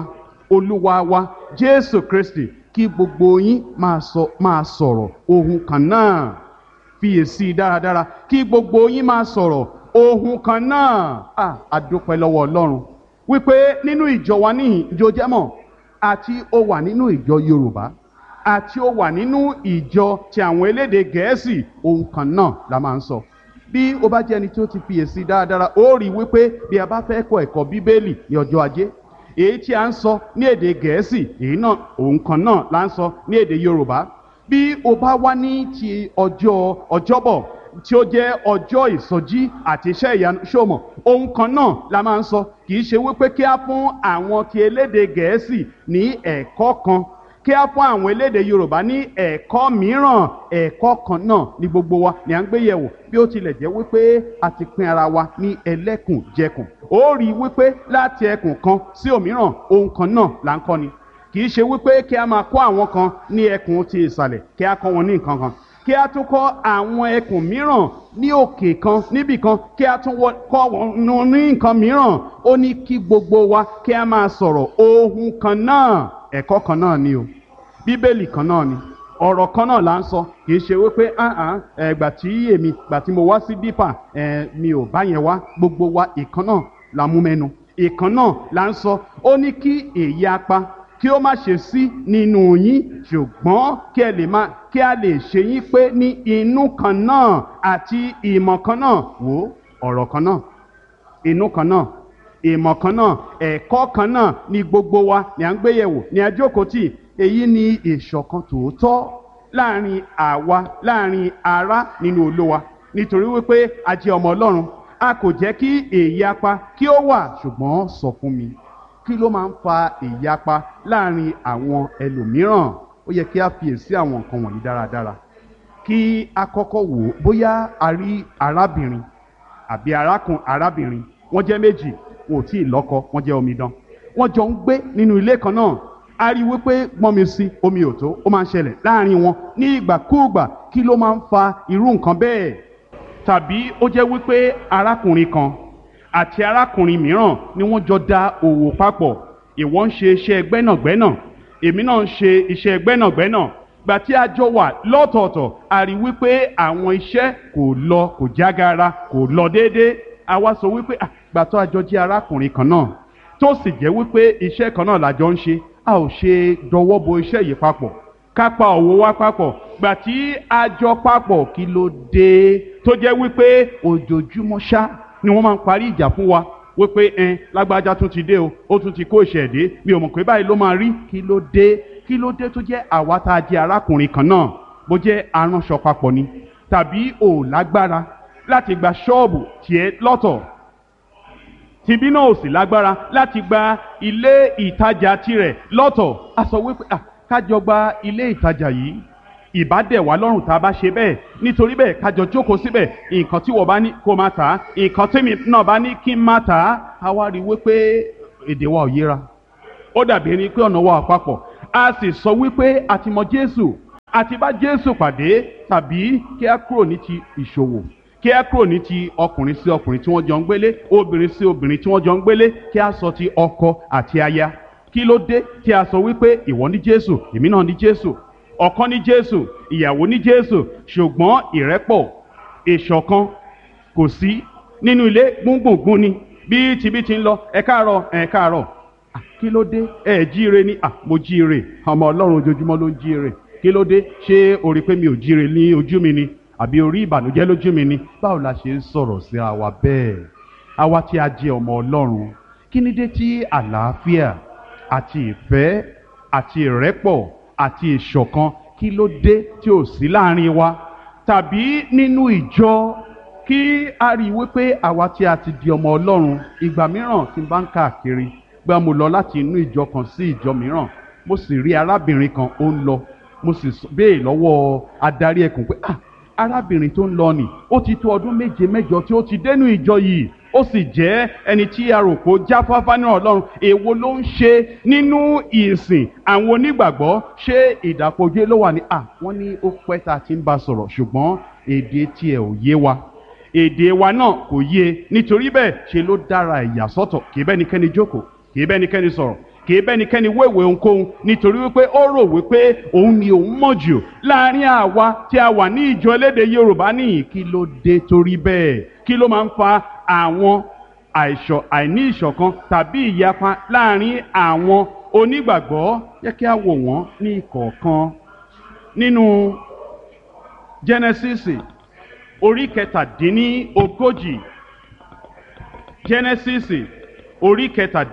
S1: Olúwa wa Jésù Kristi, kí gbogbo yín máa sọ̀rọ̀ ohun kan náà. Fiyèsí dáradára, kí gbogbo yín máa sọ̀rọ̀ ohun kan náà. A dúpẹ́ lọ́wọ́ Ọlọ́run wípé nínú ìjọ wa níhìn, ìjọ jẹ́mọ̀, àti ó wà nínú ìjọ Yorùbá, àti ó wà nínú ìjọ ti àwọn elédè Gẹ̀ẹ́sì, ohun kan náà la máa ń sọ. Bí ó bá jẹ́ ẹni tí ó ti fiyèsí dáradára, ó rí wípé bí a bá fẹ́ kọ́ ẹ̀kọ́ Bíbélì ní ọjọ́ Ajé, èyí tí a ń sọ ní èdè Gẹ̀ẹ́sì, èyí náà ohun kan náà la ń sọ ní èdè Yorùbá. Bí o bá wá ní ti ọjọ́ Ọjọ́bọ̀ tí ó jẹ́ ọjọ́ ìsọjí àti iṣẹ́ ìyanu, ṣòmọ̀ ohun kan náà la máa ń sọ. Kì í ṣe wípé kí á fún àwọn ti elédè Gẹ̀ẹ́sì ní ẹ̀kọ́ kan, kí á fún àwọn elédè Yorùbá ní ẹ̀kọ́ mìíràn. Ẹ̀kọ́ kan náà ni gbogbo wa ni à ń gbé yẹ̀wò, bí ó tilẹ̀ jẹ́ wípé a ti pín ara wa ní ẹlẹ́kùnjẹkùn. Ó rí wípé láti ẹkùn kan sí òmíràn ohun kan náà là ń kọ́ ni. Kì í ṣe wípé kí a máa kọ́ àwọn kan ní ẹkùn ti ìsàlẹ̀, kí a kọ́ wọn ní nǹkan kan, kí a tún kọ́ àwọn ẹkùn mìíràn ní òkè kan níbì kan, kí a tún kọ́ wọn ní nǹkan mìíràn. Ó ní kí gbogbo wa kí a máa sọ̀rọ̀ ohun kan náà. Ẹ̀kọ́ kan náà ni o, Bíbélì kan náà ni, ọ̀rọ̀ kan náà là ń sọ. Kì í ṣe wípé gbà tí mo wá sí dípà mi ò bá yẹn wá. Gbogbo wa ìkan náà la mú mẹ́nu, ìkan náà là ń sọ. Ó ní kí èyí apá kí ó má ṣe sí nínú yín, ṣùgbọ́n kí a lè ṣe yín pé ní inú kan náà àti ìmọ̀ kan náà. Wò ọ̀rọ̀ kan náà, inú kan náà, ìmọ̀ kan náà, ẹ̀kọ́ kan náà ni gbogbo wa ni à ń gbé yẹ̀wò, ni a jókòó tì. Èyí ni ìṣọ̀kan tòótọ́ láàrin àwa, láàrin ará nínú Olúwa, nítorí wípé a jẹ́ ọmọ Ọlọ́run. A kò jẹ́ kí ìyapa kí ó wà, ṣùgbọ́n sọ fún mi, kí ló máa ń fa ìyapa láàrin àwọn ẹlòmíràn? Ó yẹ kí a fiyèsí àwọn nǹkan wọ̀nyí dáradára. Kí a kọ́kọ́ wò ó, bóyá a rí arábìnrin àbí arábìnrin, wọ́n jẹ́ méjì, wọn ò tí ì lọ́kọ, wọ́n jẹ́ omidan, wọ́n jọ ń gbé nínú ilé kan náà. A rí wípé gbọ́n mi sí omi ò tó, ó máa ń ṣẹlẹ̀ láàrin wọn ní ìgbàkúùgbà. Kí ló máa ń fa irú nǹkan bẹ́ẹ̀? Tàbí ó jẹ́ wípé arákùnrin kan àti arákùnrin mìíràn ni wọ́n jọ da òwò papọ̀. Ìwọ ń ṣe iṣẹ́ gbẹ́nàgbẹ́nà, èmi náà ń ṣe iṣẹ́ gbẹ́nàgbẹ́nà. Gbà tí a jọ wà lọ́tọ̀ọ̀tọ̀, a rí wípé àwọn iṣẹ́ kò jágara, kò lọ déédéé. A wá sọ wípé gbà tó a jọ jẹ́ arákùnrin kan náà, tó sì jẹ́ wípé iṣẹ́ kan náà la jọ ń ṣe, a ò ṣe dọwọ́ bo iṣẹ́ yìí papọ̀, ká pa òwò wa papọ̀. Gbà tí a jọ papọ̀, kí ló dé tó jẹ́ wípé ojoojúmọ́ ṣá ni wọ́n máa ń parí ìjà fún wa wípé lágbájá tún ti dé o, ó tún ti kó ìṣẹ̀ dé, mi ò mọ̀ pé báyìí ló máa rí. Kí ló dé tó jẹ́ àwa tá a jẹ́ arákùnrin kan náà, bó jẹ́ aránṣọ papọ̀ ni, tàbí ò lágbára láti gba ṣọ́ọ̀bù tiẹ̀ lọ́tọ̀, tìbí náà ò sì lágbára láti gba ilé ìtajà tirẹ̀ lọ́tọ̀. A sọ wípé kájọ gba ilé ìtajà yìí, ìbá dẹ̀ wá lọ́rùn tá a bá ṣe bẹ́ẹ̀. Nítorí bẹ́ẹ̀ kájọ jókòó síbẹ̀, nǹkan tí wọ́n bá ní kó máa tà á, nǹkan tèmi náà bá ní kí n máa tà á. A wá rí wípé èdè wa ò yéra, ó dàbí ẹni pé ọ̀nà wa papọ̀ a sì sọ wípé a ti mọ Jésù àti bá Jésù pàdé, tàbí kí a kúrò ní ti ìṣòwò, kí a kúrò ní ti ọkùnrin sí ọkùnrin tí wọ́n jọ ń gbélé, obìnrin sí obìnrin tí wọ́n jọ ń gbélé, kí a sọ ti ọkọ àti aya. Kí ló dé tí a sọ wípé ìwọ ní Jésù, èmi náà ní Jésù, ọkọ ní Jésù, ìyàwó ní Jésù, ṣùgbọ́n ìrẹ́pọ̀, ìṣọ̀kan kò sí nínú ilé, gbùngbùngbùn ni bí tibí ti ń lọ, ẹ káàárọ̀ ẹ káàárọ̀. Kí ló dé ẹ jíire ní mo jíire, ọmọ Ọlọ́run ojoojúmọ́ ló ń jíire. Kí ló dé, ṣé o rí pé mi ò jíire ní ojú mi ni, àbí orí ìbànújẹ́ lójú mi ni? Báwo la ṣe ń sọ̀rọ̀ sí àwa bẹ́ẹ̀, àwa tí a jẹ́ ọmọ Ọlọ́run? Kí ni dé tí àlàáfíà àti ìfẹ́ àti ìrẹ́pọ̀ àti ìṣọ̀kan, kí ló dé tí ò sí láàrin wa? Tàbí nínú ìjọ, kí a rí wípé àwa tí a ti di ọmọ Ọlọ́run, ìgbà mìíràn tí n bá ń káàkiri, gbà mo lọ láti inú ìjọ kan sí ìjọ mìíràn, mo sì rí arábìnrin kan ó ń lọ, mo sì béè lọ́wọ́ adarí ẹkùn pé arábìnrin tó ń lọ nì, ó ti tó ọdún 7 mẹ́jọ tí ó ti dénú ìjọ yìí, ó sì jẹ́ ẹni tí a rò pé ó jáfáfá ní Ọlọ́run. Èwo ló ń ṣe nínú ìsìn àwọn onígbàgbọ́? Ṣé ìdàpọ̀jẹ́ ló wà ní? Wọ́n ní ó pẹ́ tá a ti ń bá sọ̀rọ̀, ṣùgbọ́n èdè tiẹ̀ ò yé wa, èdè wa náà kò yé, nítorí bẹ́ẹ̀ ṣe ló dára ìyàsọ́tọ̀, kì í bẹ́nikẹ́ni jókòó, kì í bẹ́nikẹ́ni sọ̀rọ̀, kì í bẹ́nikẹ́ni wéwèé ohunkóhun, nítorí wípé ó rò wípé òun ni òun mọ̀ jù láàrin àwa tí a wà ní ìjọ elédè Yorùbá nìyí. Kí ló dé torí bẹ́ẹ̀? Kí ló máa ń fa àwọn àìní ìṣọ̀kan tàbí ìyapa láàrin àwọn onígbàgbọ́? Jẹ́ kí a wò wọ́n ní ìkọ̀ọ̀kan. Nínú Jẹ́nẹ́sísì orí 17, Jẹ́nẹ́sísì orí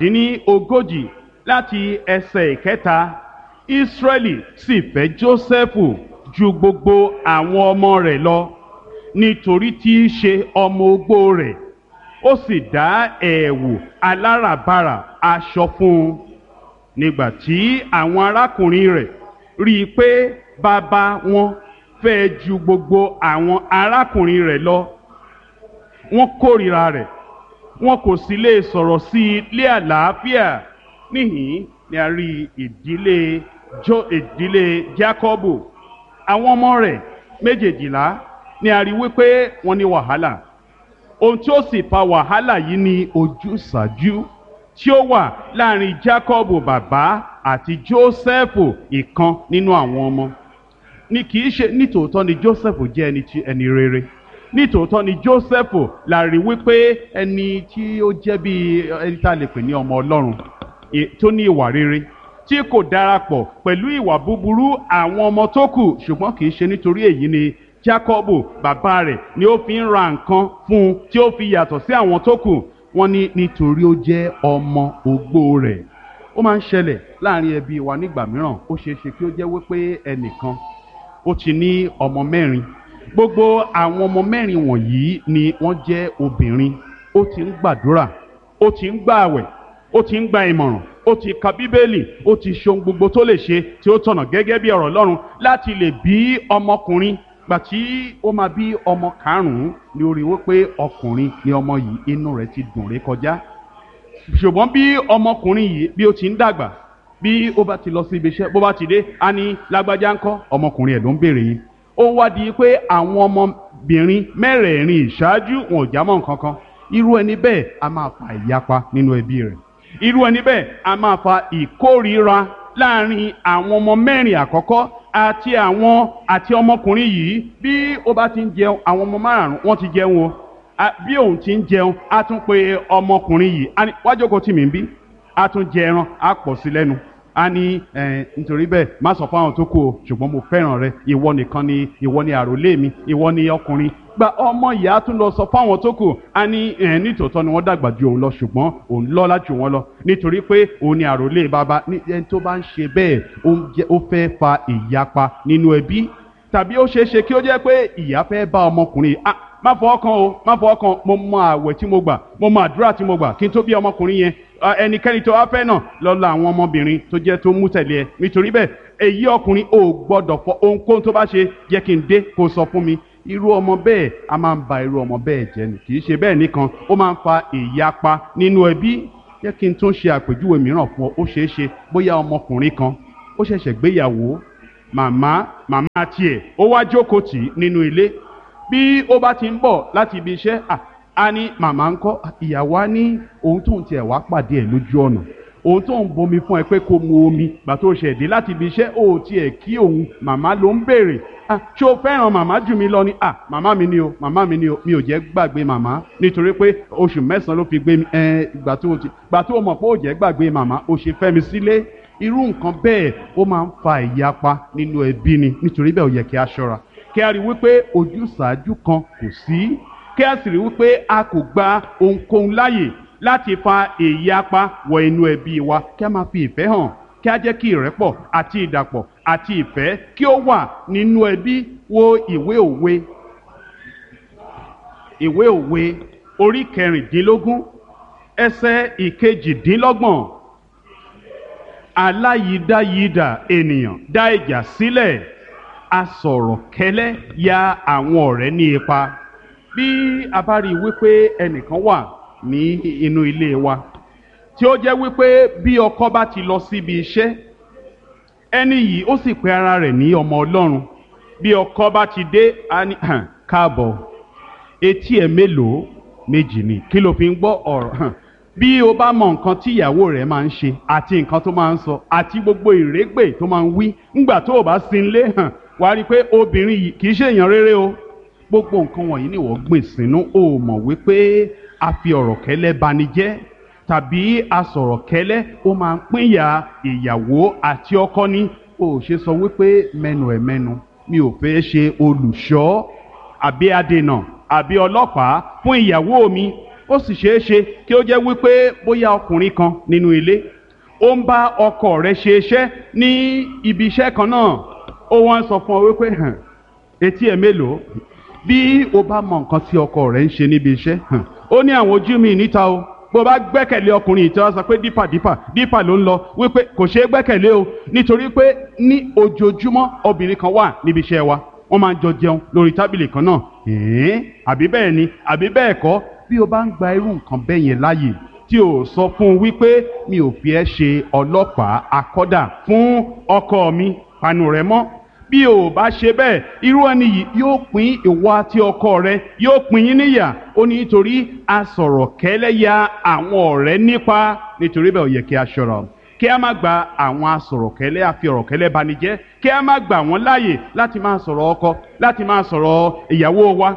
S1: 17 láti ẹsẹ̀ 1. Ísírẹ́lì sì fẹ́ Jósẹ́fù ju gbogbo àwọn ọmọ rẹ̀ lọ, nítorí tí í ṣe ọmọ ogbó rẹ̀. Ó sì dá ẹ̀wù aláràbarà aṣọ fún un. Nígbà tí àwọn arákùnrin rẹ̀ rí i pé bàbá wọn fẹ́ ju gbogbo àwọn arákùnrin rẹ̀ lọ, wọ́n kórìíra rẹ̀, wọn kò sì lè sọ̀rọ̀ sí i lé àlàáfíà. Níhìn ni a rí ìdílé Jákọ́bù, àwọn ọmọ rẹ̀ 12 ni a rí wípé wọ́n ní wàhálà. Ohun tí ó sì fa wàhálà yìí ni ojúsàájú tí ó wà láàrin Jákọ́bù bàbá àti Jósẹ́fù ìkan nínú àwọn ọmọ. Ní kì í ṣe nítòótọ́ ni Jósẹ́fù jẹ́ ẹni rere, nítòótọ́ ni Jósẹ́fù la rí wípé ẹni tí ó jẹ́ bí ẹni tá a lè pè ní ọmọ Ọlọ́run, tó ní ìwà rere, tí kò darapọ̀ pẹ̀lú ìwà búburú àwọn ọmọ tó kù. Ṣùgbọ́n kì í ṣe nítorí èyí ni Jákọ́bù bàbá rẹ̀ ni ó fi ń ra nǹkan fún un tí ó fi yàtọ̀ sí àwọn tó kù. Wọ́n ní nítorí ó jẹ́ ọmọ ogbó rẹ̀. Ó máa ń ṣẹlẹ̀ láàrin ẹbí wa nígbà mìíràn. Ó ṣeé ṣe kí ó jẹ́ wípé ẹnìkan ó ti ní ọmọ 4. Gbogbo àwọn ọmọ 4 wọ̀nyí ni wọ́n jẹ́ obìnrin. Ó ti ń gbàdúrà, ó ti ń gbààwẹ̀, ó ti ń gba ìmọ̀ràn, ó ti ka Bíbélì, ó ti ṣe ohun gbogbo tó lè ṣe tí ó tọ̀nà gẹ́gẹ́ bí ọ̀rọ̀ Ọlọ́run láti lè bí ọmọkùnrin. Gbà tí ó máa bí ọmọ 5 ni ó rí wípé ọkùnrin ni ọmọ yìí, inú rẹ̀ ti dùn ré kọjá. Ṣùgbọ́n bí ọmọkùnrin yìí bí ó ti ń dàgbà, bí ó bá ti lọ sí ibi iṣẹ́, bó bá ti dé, a ní lágbájá ńkọ́, ọmọkùnrin ẹ̀ ló ń béèrè yìí. Ó wá di pé àwọn ọmọbìnrin 4 ìṣáájú wọn ò jámọ́ nǹkan kan. Irú ẹni bẹ́ẹ̀ a máa fa ìyapa nínú ẹbí rẹ̀. Irú ẹni bẹ́ẹ̀ a máa fa ìkórìíra láàrin àwọn ọmọ 4 àkọ́kọ́ àti ọmọkùnrin yìí. Bí ó bá ti ń jẹun, àwọn ọmọ 5 wọ́n ti jẹun o. Bí òun ti ń jẹun, a tún pe ọmọkùnrin yìí, wá jókòó tì mí ń bí, a tún jẹ ẹran, a pọ̀ sí lẹ́nu. A ní nítorí bẹ́ẹ̀ má sọ fáwọn tó kù o, ṣùgbọ́n mo fẹ́ràn rẹ, ìwọ nìkan ni, ìwọ ni àròlé mi, ìwọ ni ọkùnrin. Gba ọmọ yìí á tún lọ sọ fáwọn tó kù, a ní nítòótọ́ ni wọ́n dàgbà ju òun lọ, ṣùgbọ́n òun lọ́lá jù wọ́n lọ nítorí pé òun ni àròlé bàbá. Ẹni tó bá ń ṣe bẹ́ẹ̀ ó fẹ́ fa ìyapa nínú ẹbí. Tàbí ó ṣeé ṣe kí ó jẹ́ pé ìyá fẹ́ bá ọmọkùnrin má fọwọ́ kan o, má fọwọ́ kan, mo mọ àwẹ̀ tí mo gbà, mo mọ àdúrà tí mo gbà kí n tó bí ọmọkùnrin yẹn. Ẹnikẹ́ni tó wá fẹ́ náà lọ la àwọn ọmọbìnrin tó jẹ́ tó mú tẹ̀lé ẹ. Nítorí bẹ́ẹ̀ èyí ọkùnrin ò gbọ́dọ̀ fọ ohunkóhun tó bá ṣe, jẹ́ kí n dé kó sọ fún mi. Irú ọmọ bẹ́ẹ̀ a máa ń ba irú ọmọ bẹ́ẹ̀ jẹ́ ni. Kì í ṣe bẹ́ẹ̀ nìkan, ó máa ń fa ìyapa nínú ẹbí. jẹ́ kí n tún ṣe àpèjúwe mìíràn fún ọ. Ó ṣeé ṣe bóyá ọmọkùnrin kan ó ṣẹ̀ṣẹ̀ gbéyàwó, màmá tiẹ̀ ó wá jókòó tì í nínú ilé. Bí ó bá ti ń bọ̀ láti ibi iṣẹ́, a ní màmá ń kọ́, ìyàwó á ní ohun tóun tiẹ̀ wá pàdé ẹ̀ lójú ọ̀nà, ohun tó ń bomi fún ẹ pé kó mu omi gbà tó ṣẹ̀ dé láti ibi iṣẹ́, ó tiẹ̀ kí òun, màmá ló ń béèrè. Ṣé o fẹ́ràn màmá jù mí lọ ni? Màmá mi ni o, màmá mi ni o, mi ò jẹ́ gbàgbé màmá nítorí pé oṣù 9 ló fi gbé mi, gbà tó o mọ̀ pé ó jẹ́ gbàgbé màmá ó ṣe fẹ́ mi sílé. Irú nǹkan bẹ́ẹ̀ ó máa ń fa ìyapa nínú ẹbí ni, nítorí bẹ́ẹ̀ ó yẹ kí a ṣọ́ra, kí a rí wípé ojúsàájú kan kò sí, kí a sì rí wípé a kò gba ohunkóhun láàyè láti fa ìyapa wọ inú ẹbí wa, kí a máa fi ìfẹ́ hàn, kí a jẹ́ kí ìrẹ́pọ̀ àti ìdàpọ̀ àti ìfẹ́ kí ó wà nínú ẹbí. Wo ìwé òwe orí 16 ẹsẹ̀ 22. Aláyídáyídà ènìyàn dá ìjà sílẹ̀, asọ̀rọ̀ kẹ́lẹ́ ya àwọn ọ̀rẹ́ ní ipa. Bí a bá rí wípé ẹnìkan wà ní inú ilé wa tí ó jẹ́ wípé bí ọkọ bá ti lọ síbi iṣẹ́, ẹni yìí ó sì pe ara rẹ̀ ní ọmọ Ọlọ́run, bí ọkọ bá ti dé, a ní káàbọ̀, etí ẹ̀ mélòó? Méjì ni, kí ló fi ń gbọ́ ọ̀rọ̀? Bí o bá mọ nǹkan tí ìyàwó rẹ̀ máa ń ṣe àti nǹkan tó máa ń sọ àti gbogbo ìrégbè tó máa ń wí ńgbà tó o bá sí ilé, wàá rí i pé obìnrin yìí kì í ṣe èèyàn rere o. Gbogbo nǹkan wọ̀nyí ni wọ́n gbìn sínú. O mọ̀ wípé a fi ọ̀rọ̀ kẹ́lẹ́ bani jẹ́, tàbí a sọ̀rọ̀ kẹ́lẹ́ ó máa ń pínyà ìyàwó àti ọkọ ní. O ṣe sọ wípé mẹ́nu mi ò fẹ́ ṣe olùṣọ́ àbí adènà àbí ọlọ́pàá fún ìyàwó mi. Ó sì ṣeé ṣe kí ó jẹ́ wípé bóyá ọkùnrin kan nínú ilé ó ń bá ọkọ rẹ̀ ṣe iṣẹ́ ní ibi iṣẹ́ kan náà, ó wá ń sọ fún ọ wípé etí ẹ̀ mélòó? Bí o bá mọ nǹkan tí ọkọ rẹ̀ ń ṣe níbi iṣẹ́, ó ní àwọn ojú mi níta o. Bó bá gbẹ́kẹ̀lé ọkùnrin tí wọ́n sọ pé dípà ló ń lọ, wípé kò ṣeé gbẹ́kẹ̀lé o, nítorí pé ní ojoojúmọ́ obìnrin kan wà níbi iṣẹ́ wa, wọ́n máa ń jọ jẹun lórí tábìlì kan náà. Àbí bẹ́ẹ̀ ni àbí bẹ́ẹ̀ kọ́? Bí o bá ń gba irú nǹkan bẹ́ẹ̀ yẹn láàyè tí o sọ fún un wípé mi ò fi ẹ́ ṣe ọlọ́pàá akọ́dà fún ọkọ mi, panu rẹ̀ mọ́. Bí o bá ṣe bẹ́ẹ̀, irú ẹni yìí yóò pín ìwọ àti ọkọ rẹ, yóò pín yín níyà. Ó ní nítorí a sọ̀rọ̀ kẹ́lẹ́ ya àwọn ọ̀rẹ́ nípa. Nítorí bẹ́ẹ̀ ó yẹ kí a ṣọ́ra, kí a má gba àwọn asọ̀rọ̀kẹ́lẹ́ àfi ọ̀rọ̀kẹ́lẹ́ bani jẹ́, kí a má gbà wọ́n láàyè láti máa sọ̀rọ̀ ọkọ, láti máa sọ̀rọ̀ ìyàwó wa.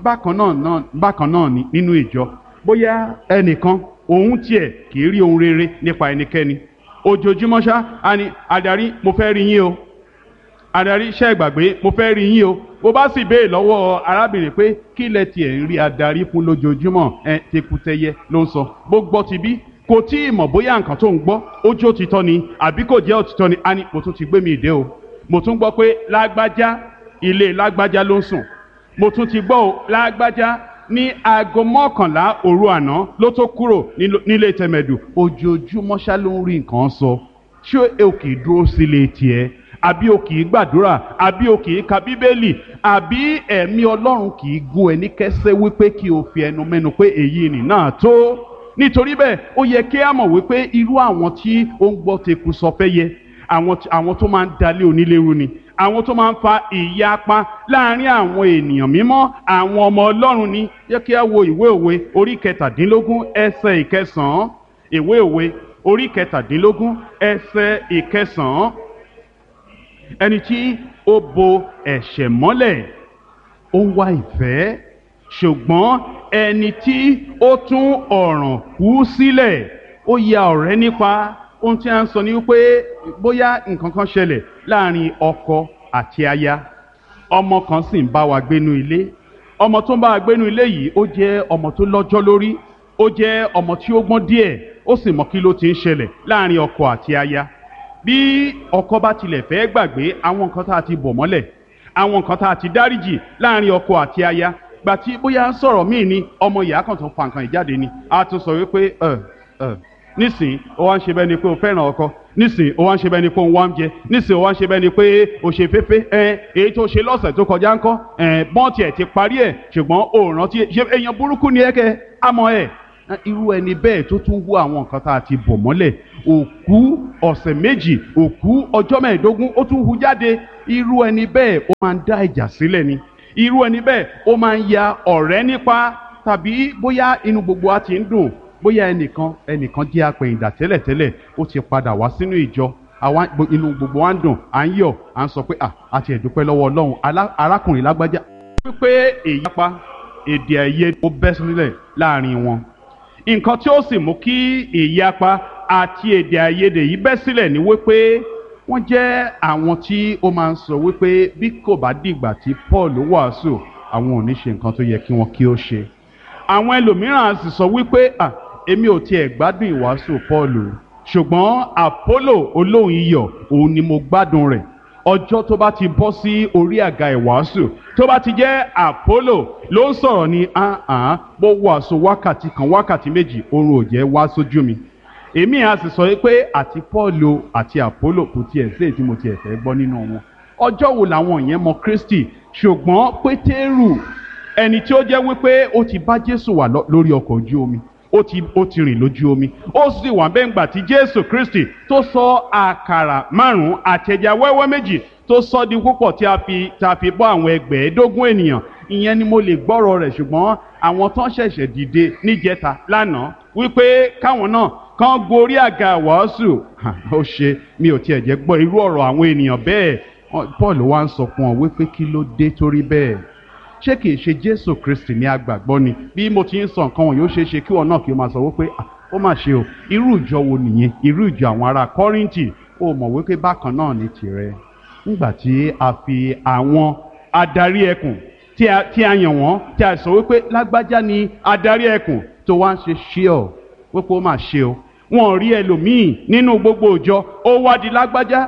S1: Bákan náà ni nínú ìjọ, bóyá ẹnìkan òun tiẹ̀ kì í rí ohun rere nípa ẹnikẹ́ni, ojoojúmọ́ ṣá a ní adarí mo fẹ́ rí yín o, adarí iṣẹ́ ìgbàgbé mo fẹ́ rí yín o. Bó bá sì béè lọ́wọ́ arábìnrin pé kí lẹ tiẹ̀ ń rí adarí fún lójoojúmọ́, tekutẹyẹ ló ń sọ. Bó gbọ́ ti bí kò tí ì mọ̀ bóyá nǹkan tó ń gbọ́ ó jó òtítọ́ ni àbí kò jẹ́ òtítọ́ ni. A ní mo tún ti gbé mi ìdè o, mo tún gbọ́ pé lágbájá ilé lágbájá ló ń sùn, mo tún ti gbọ́ o lágbájá ní aago 11 òru àná ló tó kúrò nílé tẹ̀mẹ̀dù. Ojoojúmọ́ ṣá ló ń rí nǹkan sọ. Ṣé o kì í dúró sílé tiẹ̀? Àbí o kì í gbàdúrà? Àbí o kì í ka bíbélì? Àbí ẹ̀mí Ọlọ́run kì í gún ẹ ní kẹ́sẹ́ wípé kí o fi ẹnu mẹ́nu pé èyí nì náà tó? Nítorí bẹ́ẹ̀ ó yẹ kí a mọ̀ wípé irú àwọn tí ó ń gbọ́ teku sọ fẹ́ yẹ, àwọn tó máa ń dalé onílérú ni, àwọn tó máa ń fa ìyapa láàrin àwọn ènìyàn mímọ́, àwọn ọmọ Ọlọ́run ni. Yẹ kí a wo ìwé òwe orí 17 ẹsẹ̀ 9. Ìwé òwe orí 17 ẹsẹ̀ 9. Ẹni tí ó bo ẹ̀ṣẹ̀ mọ́lẹ̀ ó ń wá ìfẹ́, ṣùgbọ́n ẹni tí ó tún ọ̀ràn kú sílẹ̀ ó ya ọ̀rẹ́ nípa. Ohun tí a ń sọ ni wípé bóyá nǹkan kan ṣẹlẹ̀ láàrin ọkọ àti aya, ọmọ kan sì ń bá wa gbénú ilé. Ọmọ tó ń bá wa gbénú ilé yìí ó jẹ́ ọmọ tó lọ́jọ́ lórí, ó jẹ́ ọmọ tí ó gbọ́n díẹ̀, ó sì mọ̀ kí ló ti ń ṣẹlẹ̀ láàrin ọkọ àti aya. Bí ọkọ bá tilẹ̀ fẹ́ gbàgbé àwọn nǹkan tá a ti bò mọ́lẹ̀, àwọn nǹkan tá a ti dáríjì láàrin ọkọ àti aya, gbà tí bóyá sọ̀rọ̀ míì ni ọmọ ìyá kan tó fa nǹkan ìjáde ni, a tún sọ wípé nísìn ó wá ń ṣe bẹ́ẹ̀ ni pé o fẹ́ràn ọkọ, nísìn ó wá ń ṣe bẹ́ẹ̀ ni pé o ń wá ń jẹ, nísìn ó wá ń ṣe bẹ́ẹ̀ ni pé o ṣe féfé, èyí tó ṣe lọ́sẹ̀ tó kọjá ńkọ́, bọ́n tiẹ̀ ti parí ẹ̀ ṣùgbọ́n o rántí, ṣe èèyàn burúkú ni ẹ kẹ́ àmọ́ ẹ̀ irú ẹni bẹ́ẹ̀ tó tún wú àwọn nǹkan tá a ti bò mọ́lẹ̀, òkú ọ̀sẹ̀ méjì, òkú ọjọ́ mẹ́ẹ̀ẹ́dógún ó tún hu jáde, irú ẹni bẹ́ẹ̀ ó máa ń dá ìjà sílẹ̀ ni, irú ẹni bẹ́ẹ̀ ó máa ń ya ọ̀rẹ́ nípa, tàbí bóyá inú gbogbo wa ti ń dùn, bóyá ẹnìkan jẹ́ apẹ̀yìndà tẹ́lẹ̀tẹ́lẹ̀ ó ti padà wá sínú ìjọ, inú gbogbo wa ń dùn, à ń yọ̀, à ń sọ pé àti ẹ̀dúpẹ́ lọ́wọ́ Ọlọ́run arákùnrin lágbájá, wípé èyí pa èdè àìyedè ó bẹ́ sílẹ̀ láàrin wọn. Nǹkan tí ó sì mú kí ìyapa àti èdè àìyedè yìí bẹ́ sílẹ̀ ni wípé wọ́n jẹ́ àwọn tí ó máa ń sọ wípé bí kò bá dìgbà tí Paul wàásù àwọn ò ní ṣe nǹkan tó yẹ kí wọ́n kí ó ṣe. Àwọn ẹlòmíràn sì sọ wípé èmi ò tiẹ̀ gbádùn ìwàásù Paul, ṣùgbọ́n Apollo olóhùn iyọ̀ òun ni mo gbádùn rẹ̀. Ọjọ́ tó bá ti bọ́ sí orí àga ìwàásù, tó bá ti jẹ́ Apollo ló ń sọ̀rọ̀ ni bó wàásù wákàtí kan wákàtí méjì oorun ò jẹ́ wá sójú mi. Èmi á sì sọ pé àti Paul àti Apollo kò tiẹ̀ sí èyí tí mo tiẹ̀ fẹ́ gbọ́ nínú wọn. Ọjọ́ wo làwọn yẹn mọ Kristi? Ṣùgbọ́n Pétérù, ẹni tí ó jẹ́ wípé ó ti bá Jésù wà lórí ọkọ̀ ojú omi, ó ti rìn lójú omi, ó sì wà bẹ́ẹ̀ ńgbà tí Jésù Kristi tó sọ àkàrà 5 àti ẹja wẹ́wẹ́ 2 tó sọ di púpọ̀ tí a fi bọ́ àwọn 15 ènìyàn. Ìyẹn ni mo lè gbọ́rọ̀ rẹ̀, ṣùgbọ́n àwọn tán ṣẹ̀ṣẹ̀ dìde níjẹta lánàá wípé káwọn náà kán gorí àga wàásù, ó ṣe mi ò tiẹ̀ jẹ́ gbọ́ irú ọ̀rọ̀ àwọn ènìyàn bẹ́ẹ̀. Paul wá ń sọ fún ọ wípé kí ló dé torí bẹ́ẹ̀? Ṣé kìí ṣe Jésù Kristi ní agbàgbọ́ ni? Bí mo ti ń sọ nǹkan wọn yóò ṣe é ṣe kí wọn náà kí o máa sọ wípé ó mà ṣe o, irú ìjọ wo nìyẹn? Irú ìjọ àwọn ará Kọ́ríńtì. Ó mọ̀ wípé bákan náà ní tirẹ̀. Nígbà tí a fi àwọn adarí ẹkùn tí a yàn wọ́n, tí a sọ wípé lágbájá ni adarí ẹkùn, tó wá ń ṣe ṣíọ̀ wípé ó mà ṣe o, wọn rí ẹlòmíì nínú gbogbo ìjọ, ó wá di lágbájá.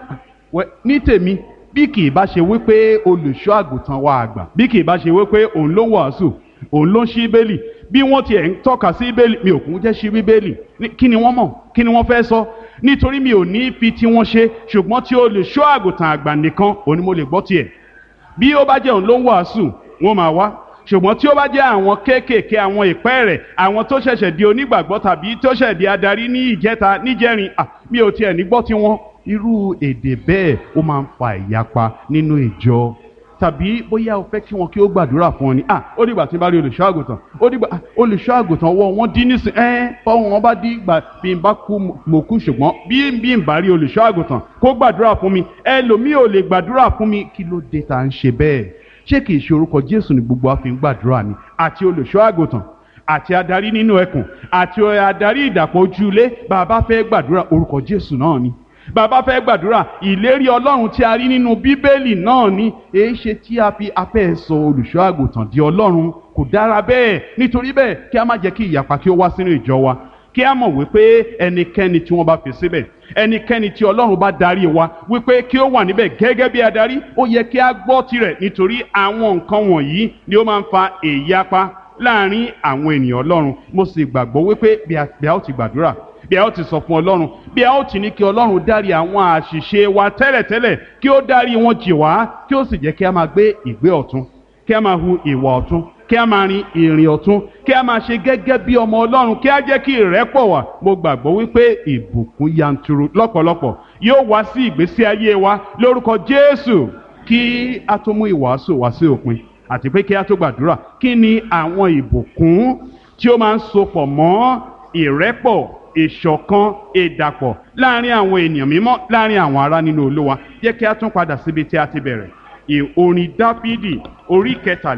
S1: Ní tèmi, bí kì í bá ṣe wípé olùṣọ́ àgùntàn wa àgbà, bí kì í bá ṣe wípé òun ló wàásù, òun ló ń ṣí bíbélì, bí wọ́n tiẹ̀ ń tọ́ka sí bíbélì, mi ò kún jẹ́ ṣí bíbélì, kí ni wọ́n mọ̀, kí ni wọ́n fẹ́ sọ? Nítorí mi ò ní fi tí wọ́n ṣe, ṣùgbọ́n tí olùṣọ́ àgùntàn àgbà nìkan òun ni mo lè gbọ́ tiẹ̀. Bí ó bá jẹ́ òun ló ń wàásù, wọ́n máa wá, ṣùgbọ́n tí ó bá jẹ́ àwọn kéékèèké, àwọn ìpẹ́ rẹ̀, àwọn tó ṣẹ̀ṣẹ̀ di onígbàgbọ́ tàbí tó ṣẹ̀ di adarí ní ìjẹta níjẹrin, mi ò tiẹ̀ ní gbọ́ tiwọn. Irú èdè bẹ́ẹ̀ ó máa ń fa ìyapa nínú ìjọ. Tàbí bóyá o fẹ́ kí wọn kí ó gbàdúrà fún ọ ni, ó dìgbà tí n bá rí olùṣọ́ àgùntàn, ó dìgbà olùṣọ́ àgùntàn ọwọ́ wọn dín nísìn, fọwọ́ wọn bá dín ìgbà bí n bá kú mo kú, ṣùgbọ́n bí n bá rí olùṣọ́ àgùntàn kó gbàdúrà fún mi, ẹlòmíì ò lè gbàdúrà fún mi. Kí ló dé tá à ń ṣe bẹ́ẹ̀? Ṣé kìí ṣe orúkọ Jésù ni gbogbo wa fi ń gbàdúrà ni? Àti olùṣọ́ àgùntàn, àti adarí nínú ẹkùn, àti adarí ìdàpọ̀ ojúlé, bàbá fẹ́ gbàdúrà orúkọ Jésù náà ni. Bàbá fẹ́ gbàdúrà ìlérí Ọlọ́run tí a rí nínú Bíbélì náà ni. Èé ṣe tí a fi afẹ́ sọ olùṣọ́ àgùntàn di Ọlọ́run? Kò dára bẹ́ẹ̀. Nítorí bẹ́ẹ̀ kí a má jẹ́ kí ìyapa kí ó wá sínú ìjọ wa. Kí a mọ̀ wípé ẹnikẹ́ni tí wọ́n bá fi síbẹ̀, ẹnikẹ́ni tí Ọlọ́run bá darí wa wípé kí ó wà níbẹ̀ gẹ́gẹ́ bí adarí, ó yẹ kí a gbọ́ tirẹ̀, nítorí àwọn nǹkan wọ̀nyí ni ó máa ń fa ìyapa láàrin àwọn ènìyàn Ọlọ́run. Mo sì gbàgbọ́ wípé bí a ó ti gbàdúrà, bí a ó ti sọ fún Ọlọ́run, bí a ó ti ní kí Ọlọ́run dárí àwọn àṣìṣe wa tẹ́lẹ̀tẹ́lẹ̀, kí ó dárí wọn jì wá, kí ó sì jẹ́ kí a máa gbé ìgbé ọ̀tún, kí a máa hu ìwà ọ̀tún, kí a máa rin ìrìn ọ̀tún, kí a máa ṣe gẹ́gẹ́ bí ọmọ Ọlọ́run, kí a jẹ́ kí ìrẹ́pọ̀ wà. Mo gbàgbọ́ wípé ìbùkún yanturu lọ́pọ̀lọpọ̀ yóò wá sí ìgbésí ayé wa lórúkọ Jésù. Kí a tó mú ìwàásù wá sí òpin, àti pé kí a tó gbàdúrà, kí ni àwọn ìbùkún tí ó máa ń sopọ̀ mọ́ ìrẹ́pọ̀, ìṣọ̀kan, ìdàpọ̀ láàrin àwọn ènìyàn mímọ́, láàrin àwọn ará nínú Olúwa? Jẹ́ kí a tún padà síbi tí a ti bẹ̀rẹ̀. Orin Dáfídì orí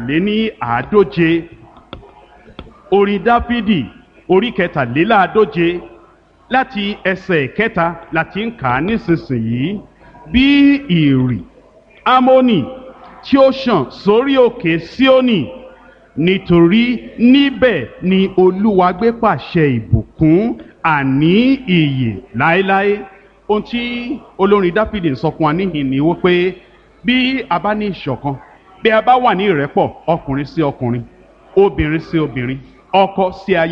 S1: 140. Orin Dáfídì orí 140 láti ẹsẹ̀ 1 láti ń kà á nísinsìnyí. Bí ìrì Ámónì tí ó ṣàn sórí òkè Síónì, nítorí níbẹ̀ ni Olúwa gbé pàṣẹ ìbùkún, àní ìyè láéláé. Ohun tí olórin Dáfídì ń sọ fún wa níhìn ni wípé bí a bá ní ìṣọ̀kan, bí a bá wà ní ìrẹ́pọ̀, ọkùnrin sí ọkùnrin, obìnrin sí obìnrin, ọkọ sí aya,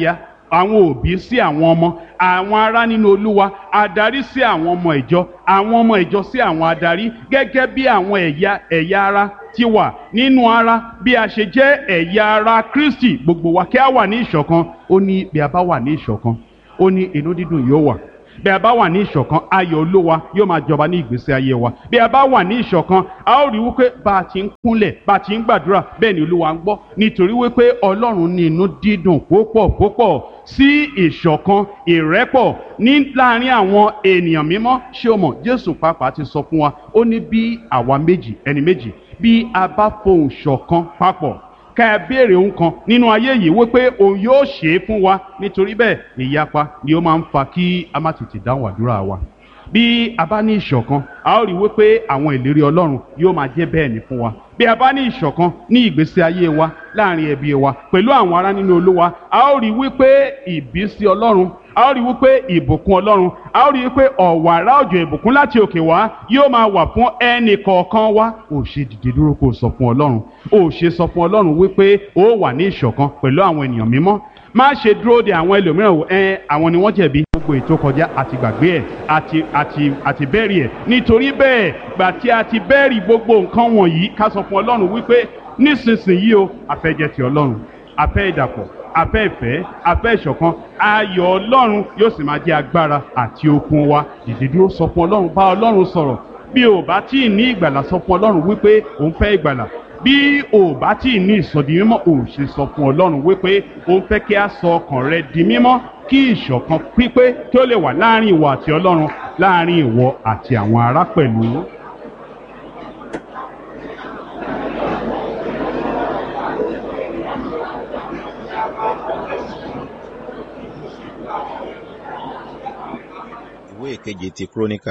S1: àwọn òbí sí àwọn ọmọ, àwọn ará nínú Olúwa, adarí sí àwọn ọmọ ìjọ, àwọn ọmọ ìjọ sí àwọn adarí, gẹ́gẹ́ bí àwọn ẹ̀yà ara ti wà nínú ara, bí a ṣe jẹ́ ẹ̀yà ara Kristi, gbogbo wa kí a wà ní ìṣọ̀kan. Ó ní bí a bá wà ní ìṣọ̀kan, ó ní inú dídùn yóò wà. Bí a bá wà ní ìṣọ̀kan, ayọ̀ Olúwa yóò máa jọba ní ìgbésí ayé wa. Bí a bá wà ní ìṣọ̀kan, a ó rí wípé bá a ti ń kúnlẹ̀, bá a ti ń gbàdúrà, bẹ́ẹ̀ ni Olúwa ń gbọ́. Nítorí wípé Ọlọ́run ní inú dídùn púpọ̀ púpọ̀ sí ìṣọ̀kan, ìrẹ́pọ̀ ní láàrin àwọn ènìyàn mímọ́. Ṣé o mọ̀, Jésù pàápàá ti sọ fún wa, ó ní bí àwa ẹni méjì, bí a bá fohùn ṣọ̀kan papọ̀, ká ẹ béèrè ohun kan nínú ayé yìí wípé òun yóò ṣe é fún wa. Nítorí bẹ́ẹ̀ ìyapa ni ó máa ń fa kí a má tètè dáhùn àdúrà wa. Bí a bá ní ìṣọ̀kan, a ó rí wípé àwọn ìlérí Ọlọ́run yóò máa jẹ́ bẹ́ẹ̀ ni fún wa. Bí a bá ní ìṣọ̀kan ní ìgbésí ayé wa, láàrin ẹbí wa, pẹ̀lú àwọn ará nínú Olúwa, a ó rí wípé ìbísí Ọlọ́run, a ó rí wípé ìbùkún Ọlọ́run, a ó rí wípé ọ̀wàrà òjò ìbùkún láti òkè wá yóò máa wà fún ẹnì kọ̀ọ̀kan wa. Ó ṣe dìde dúró kó sọ fún Ọlọ́run, ó ṣe sọ fún Ọlọ́run wípé ó wà ní ìṣọ̀kan pẹ̀lú àwọn ènìyàn mímọ́. Má ṣe dúró de àwọn ẹlòmíràn wò, àwọn ni wọ́n jẹ̀bi, gbogbo ètò kọjá àti gbàgbé ẹ̀ àti bẹ́ẹ̀rì ẹ̀. Nítorí bẹ́ẹ̀, gbà tí a ti bẹ́ẹ̀rì gbogbo nǹkan wọ̀nyí, ká sọ fún Ọlọ́run wípé nísinsìnyí o, a fẹ́ jẹ́ ti Ọlọ́run, a fẹ́ ìdàpọ̀, a fẹ́ ìfẹ́, a fẹ́ ìṣọ̀kan. Ayọ̀ Ọlọ́run yóò sì máa jẹ́ agbára àti okun wa. Dìde dúró, sọ fún Ọlọ́run, bá Ọlọ́run sọ̀rọ̀. Bí o bá tí ì ní ìgbàlà, sọ fún Ọlọ́run wípé òun fẹ́ ìgbàlà. Bí o bá tí ì ní ìsọdi mímọ́, o ṣe sọ fún Ọlọ́run wípé òun fẹ́ kí a sọ ọkàn rẹ di mímọ́, kí ìṣọ̀kan pípé kí ó lè wà láàrin ìwọ àti Ọlọ́run, láàrin ìwọ àti àwọn ará pẹ̀lú.
S2: Ìwé ìkeje ti Kíróníkà,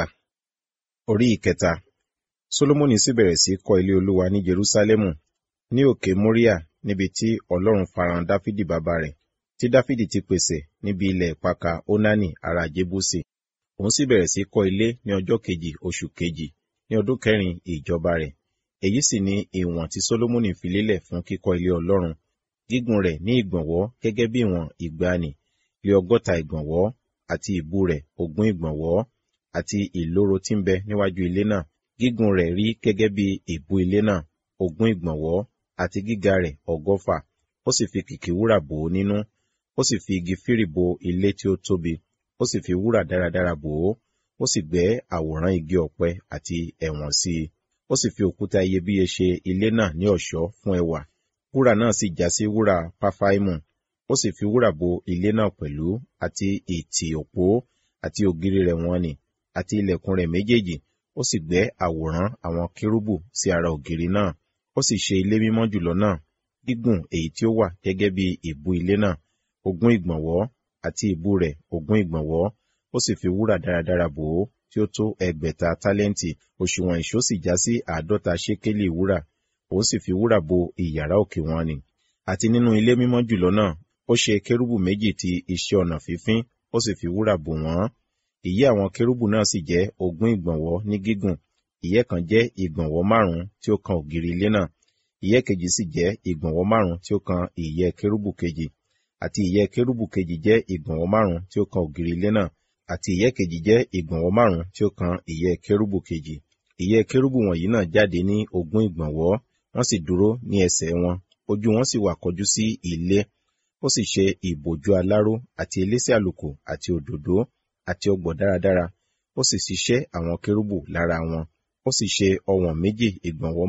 S2: orí ìkẹta. Sólómọ́nì sì bẹ̀rẹ̀ sí kọ́ ilé Olúwa ní Jerúsálẹ́mù, ní òkè Móríà, níbi tí Ọlọ́run farahàn Dáfídì bàbá rẹ̀, tí Dáfídì ti pèsè níbi ilẹ̀ ìpakà Ónánì ará Jébúsì. Òun sì bẹ̀rẹ̀ sí kọ́ ilé ní ọjọ́ kejì oṣù kejì, ní ọdún kẹrin ìjọba rẹ̀. Èyí sì ni ìwọ̀n tí Sólómọ́nì fi lélẹ̀ fún kíkọ́ ilé Ọlọ́run. Gígùn rẹ̀ ní ìgbọ̀nwọ́ gẹ́gẹ́ bí ìwọ̀n ìgbàanì, lé 60 ìgbọ̀nwọ́, àti ìbú rẹ̀ 20 ìgbọ̀nwọ́, àti ìloro tí ń bẹ níwájú ilé náà. Gígùn rẹ̀ rí gẹ́gẹ́ bí ìbú ilé náà, 20 ìgbọ̀nwọ́, àti gíga rẹ̀ 100. Ó sì fi kìkì wúrà bò ó nínú. Ó sì fi igi fírì bo ilé tí ó tóbi. Ó sì fi wúrà dáradára bò ó. Ó sì gbẹ́ àwòrán igi ọ̀pẹ àti ẹ̀wọ̀n sí i. Ó sì fi òkúta iyebíye ṣe ilé náà ní ọ̀ṣọ́ fún ẹwà. Wúrà náà sì já sí wúrà Páfáímù. Ó sì fi wúrà bo ilé náà pẹ̀lú, àti ìtì òpó, àti ògiri rẹ̀ wọ̀n-ọn-nì, àti ilẹ̀kùn rẹ̀ méjèèjì. Ó sì gbẹ́ àwòrán àwọn kérúbù sí ara ògiri náà. Ó sì ṣe ilé mímọ́ jùlọ náà, gígùn èyí tí ó wà gẹ́gẹ́ bí ìbú ilé náà, 20 ìgbọ̀nwọ́, àti ìbú rẹ̀ 20 ìgbọ̀nwọ́. Ó sì fi wúrà dáradára bò ó, tí ó tó 600 tálẹ́ǹtì. Òṣùwọ̀n ìṣó sì já sí 50 ṣékélì wúrà. Òun sì fi wúrà bo ìyàrá òkè wọ̀n-ọn-nì. Àti nínú ilé mímọ́ jùlọ náà, ó ṣe kérúbù méjì ti iṣẹ́ ọnà fífín, ó sì fi wúrà bò wọ́n. Ìyẹ́ àwọn kérúbù náà sì jẹ́ 20 ìgbọ̀nwọ́ ní gígùn. Ìyẹ́ kan jẹ́ ìgbọ̀nwọ́ 5 tí ó kan ògiri ilé náà. Ìyẹ́ kejì sì jẹ́ ìgbọ̀nwọ́ 5 tí ó kan ìyẹ́ kérúbù kejì. Àti ìyẹ́ kérúbù kejì jẹ́ ìgbọ̀nwọ́ 5 tí ó kan ògiri ilé náà. Àti ìyẹ́ kejì jẹ́ ìgbọ̀nwọ́ 5 tí ó kan ìyẹ́ kérúbù kejì. Ìyẹ́ kérúbù wọ̀nyí náà jáde ní 20 ìgbọ̀nwọ́. Wọ́n sì dúró ní ẹsẹ̀ wọn. Ojú wọn sì wà kọjú sí ilé. Ó sì ṣe ìbòjú aláró àti elése àlùkò àti òdòdó àti ọ̀gbọ̀ dáradára. Ó sì ṣiṣẹ́ àwọn kérúbù lára wọn. Ó sì ṣe ọwọ̀n méjì ìgbọ̀nwọ́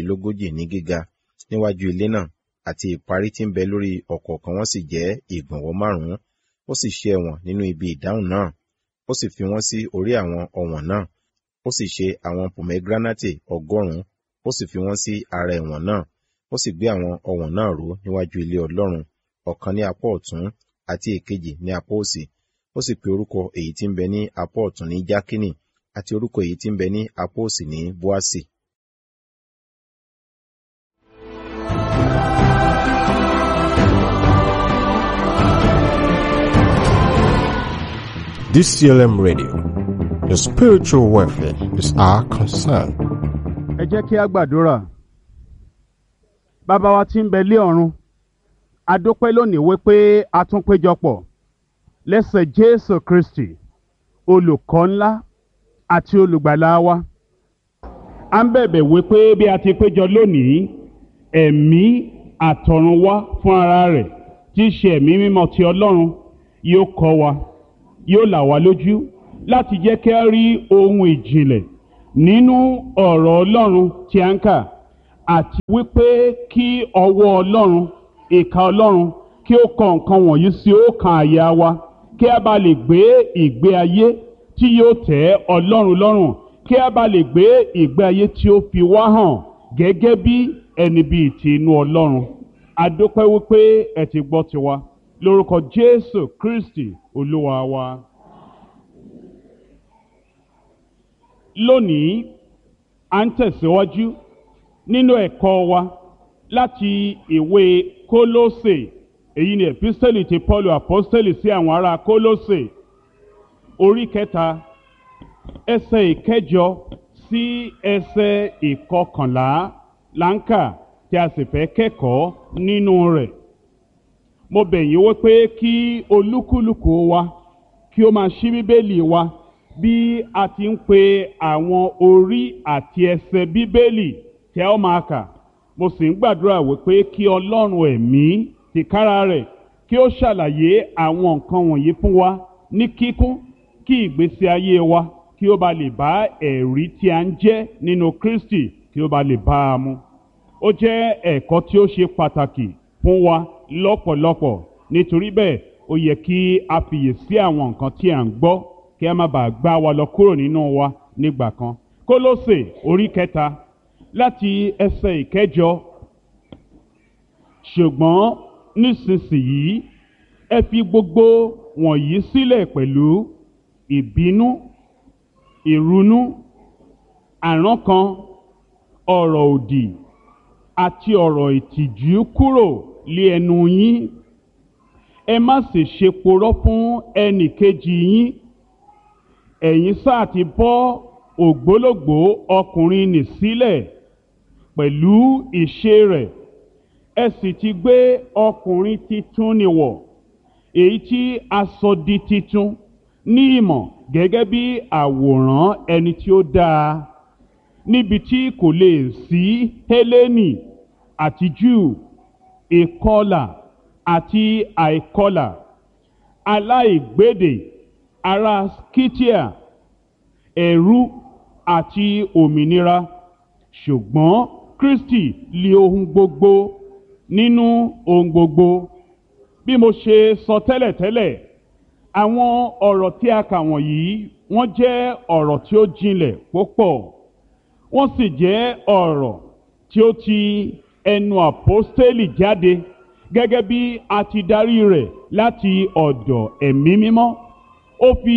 S2: 35 ní gíga níwájú ilé náà, àti ìparí tí ń bẹ lórí ọ̀kọ̀ọ̀kan wọn sì jẹ́ ìgbọ̀nwọ́ 5. Ó sì ṣe ẹ̀wọ̀n nínú ibi ìdáhùn náà. Ó sì fi wọ́n sí orí àwọn ọ̀wọ̀n náà. Ó sì ṣe àwọn pòmẹ́gíránátì 100. Ó sì fi wọ́n sí ara ẹ̀wọ̀n náà. Ó sì gbé àwọn ọ̀wọ̀n náà ró níwájú ilé Ọlọ́run, ọ̀kan ní apá ọ̀tún àti èkejì ní apá òsì. Ó sì pe orúkọ èyí tí ń bẹ ní apá ọ̀tún ní Jákínì, àti orúkọ èyí tí ń bẹ ní apá òsì ní Bóásì.
S3: DCLM Radio. Your spiritual welfare is our concern.
S1: Ẹ jẹ́ kí a gbàdúrà. Bàbá wa tí ń bẹ lé ọ̀run, a dúpẹ́ lónìí wípé a tún péjọpọ̀ lẹ́sẹ̀ Jésù Kristi olùkọ́ ńlá àti olùgbàlà wa. À ń bẹ̀bẹ̀ wípé bí a ti péjọ lónìí, ẹ̀mí àtọ̀run wá fún ara rẹ̀ tí í ṣe ẹ̀mí mímọ́ ti Ọlọ́run yóò kọ́ wa, yóò là wá lójú láti jẹ́ kí a rí ohun ìjìnlẹ̀ nínú ọ̀rọ̀ Ọlọ́run tí a ń kà, àti wípé kí ọwọ́ Ọlọ́run, ìka Ọlọ́run kí ó kọ nǹkan wọ̀nyí sí ọkàn àyà wa, kí a bá lè gbé ìgbé ayé tí yóò tẹ́ Ọlọ́run lọ́rùn, kí a bá lè gbé ìgbé ayé tí ó fi wá hàn gẹ́gẹ́ bí ẹni bíi ti inú Ọlọ́run. A dúpẹ́ wípé ẹ ti gbọ́ tiwa lórúkọ Jésù Kristi Olúwa wa. Lónìí à ń tẹ̀síwájú nínú ẹ̀kọ́ wa láti ìwé Kólósè. Èyí ni epistẹ́lì ti Pọ́ọ̀lù àpọ́stẹ́lì sí àwọn ará Kólósè, orí 3, ẹsẹ̀ 8 sí ẹsẹ̀ 11 láǹkà tí a sì fẹ́ kẹ́kọ̀ọ́ nínú rẹ̀. Mo bẹ̀ yín wípé kí olúkúlùkù wa kí ó máa ṣí Bíbélì wa bí a ti ń pe àwọn orí àti ẹsẹ̀ Bíbélì tí a ó máa kà. Mo sì ń gbàdúrà wípé kí Ọlọ́run ẹ̀mí tìkára rẹ̀ kí ó ṣàlàyé àwọn nǹkan wọ̀nyí fún wa ní kíkún, kí ìgbésí ayé wa kí ó bá lè bá ẹ̀rí tí a ń jẹ́ nínú Kristi kí ó bá lè bá a mu. Ó jẹ́ ẹ̀kọ́ tí ó ṣe pàtàkì fún wa lọ́pọ̀lọpọ̀. Nítorí bẹ́ẹ̀ ó yẹ kí a fiyèsí àwọn nǹkan tí à ń gbọ́ kí a má bàa gbá wa lọ kúrò nínú wa nígbà kan. Kólósè orí 3 láti ẹsẹ̀ 8. Ṣùgbọ́n nísinsìnyí ẹ fi gbogbo wọ̀nyí sílẹ̀ pẹ̀lú ìbínú, ìrunú, àrankàn, ọ̀rọ̀ òdì àti ọ̀rọ̀ ìtìjú kúrò lé ẹnu yín. Ẹ má sì ṣe porọ́ fún ẹnì kejì yín. Ẹ̀yin sáà ti bọ́ ògbólógbòó ọkùnrin nì sílẹ̀ pẹ̀lú ìṣe rẹ̀, ẹ sì ti gbé ọkùnrin titun nì wọ̀, èyí tí a sọ di titun ní ìmọ̀ gẹ́gẹ́ bí àwòrán ẹni tí ó dáa, níbi tí kò lè sí Hélénì àti Júù, ìkọlà àti àìkọlà, aláìgbédè, ará Skítíà, ẹ̀rú àti òmìnira. Ṣùgbọ́n Kristi lé ohun gbogbo nínú ohun gbogbo. Bí mo ṣe sọ tẹ́lẹ̀tẹ́lẹ̀, àwọn ọ̀rọ̀ tí a kà wọ̀nyí wọ́n jẹ́ ọ̀rọ̀ tí ó jinlẹ̀ púpọ̀. Wọ́n sì jẹ́ ọ̀rọ̀ tí ó ti ẹnu àpọ́stélì jáde gẹ́gẹ́ bí a ti darí rẹ̀ láti ọ̀dọ̀ ẹ̀mí mímọ́. Ó fi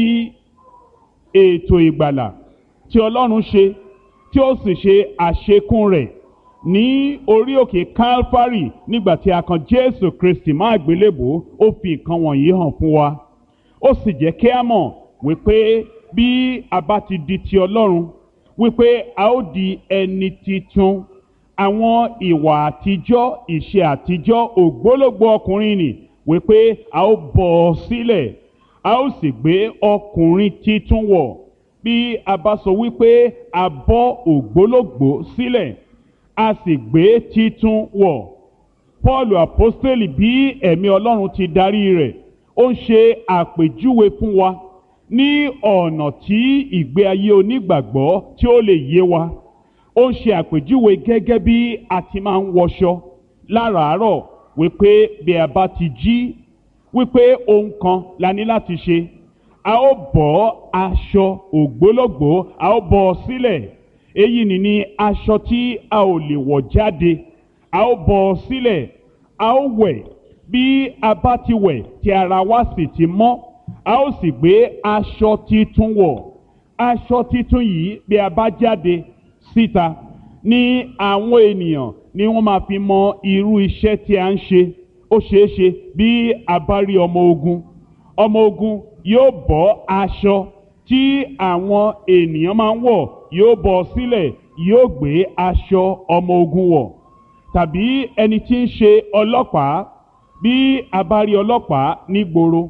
S1: ètò ìgbàlà tí Ọlọ́run ṣe tí ó sì ṣe àṣekún rẹ̀ ní orí òkè Kálfárì nígbà tí a kan Jésù Kristi mọ́ àgbélébùú. Ó fi nǹkan wọ̀nyí hàn fún wa. Ó sì jẹ́ kí a mọ̀ wípé bí a bá ti di ti Ọlọ́run, wípé a ó di ẹni titun. Àwọn ìwà àtijọ́, ìṣe àtijọ́, ògbólógbòó ọkùnrin nì, wípé a ó bọ́ ọ sílẹ̀, a ó sì gbé ọkùnrin titun wọ̀. Bí a bá sọ wípé a bọ́ ògbólógbòó sílẹ̀, a sì gbé titun wọ̀, Pọ́ọ̀lù àpọ́stélì bí ẹ̀mí Ọlọ́run ti darí rẹ̀, ó ń ṣe àpèjúwe fún wa ní ọ̀nà tí ìgbé ayé onígbàgbọ́ tí ó lè yé wa. Ó ń ṣe àpèjúwe gẹ́gẹ́ bí a ti máa ń wọṣọ láràárọ̀, wípé bí a bá ti jí, wípé ohun kan la ní láti ṣe. A ó bọ́ aṣọ ògbólógbòó, a ó bọ́ ọ sílẹ̀. Èyí ni aṣọ tí a ò lè wọ̀ jáde. A ó bọ́ ọ sílẹ̀, a ó wẹ̀. Bí a bá ti wẹ̀ tí ara wa sì ti mọ́, a ó sì gbé aṣọ titun wọ̀. Aṣọ titun yìí bí a bá jáde síta ní àwọn ènìyàn ni wọ́n máa fi mọ irú iṣẹ́ tí a ń ṣe. Ó ṣeé ṣe bí a bá rí ọmọ ogun yóò bọ́ aṣọ tí àwọn ènìyàn máa ń wọ̀, yóò bọ́ sílẹ̀, yóò gbé aṣọ ọmọ ogun wọ̀. Tàbí ẹni tí ń ṣe ọlọ́pàá, bí a bá rí ọlọ́pàá nígboro,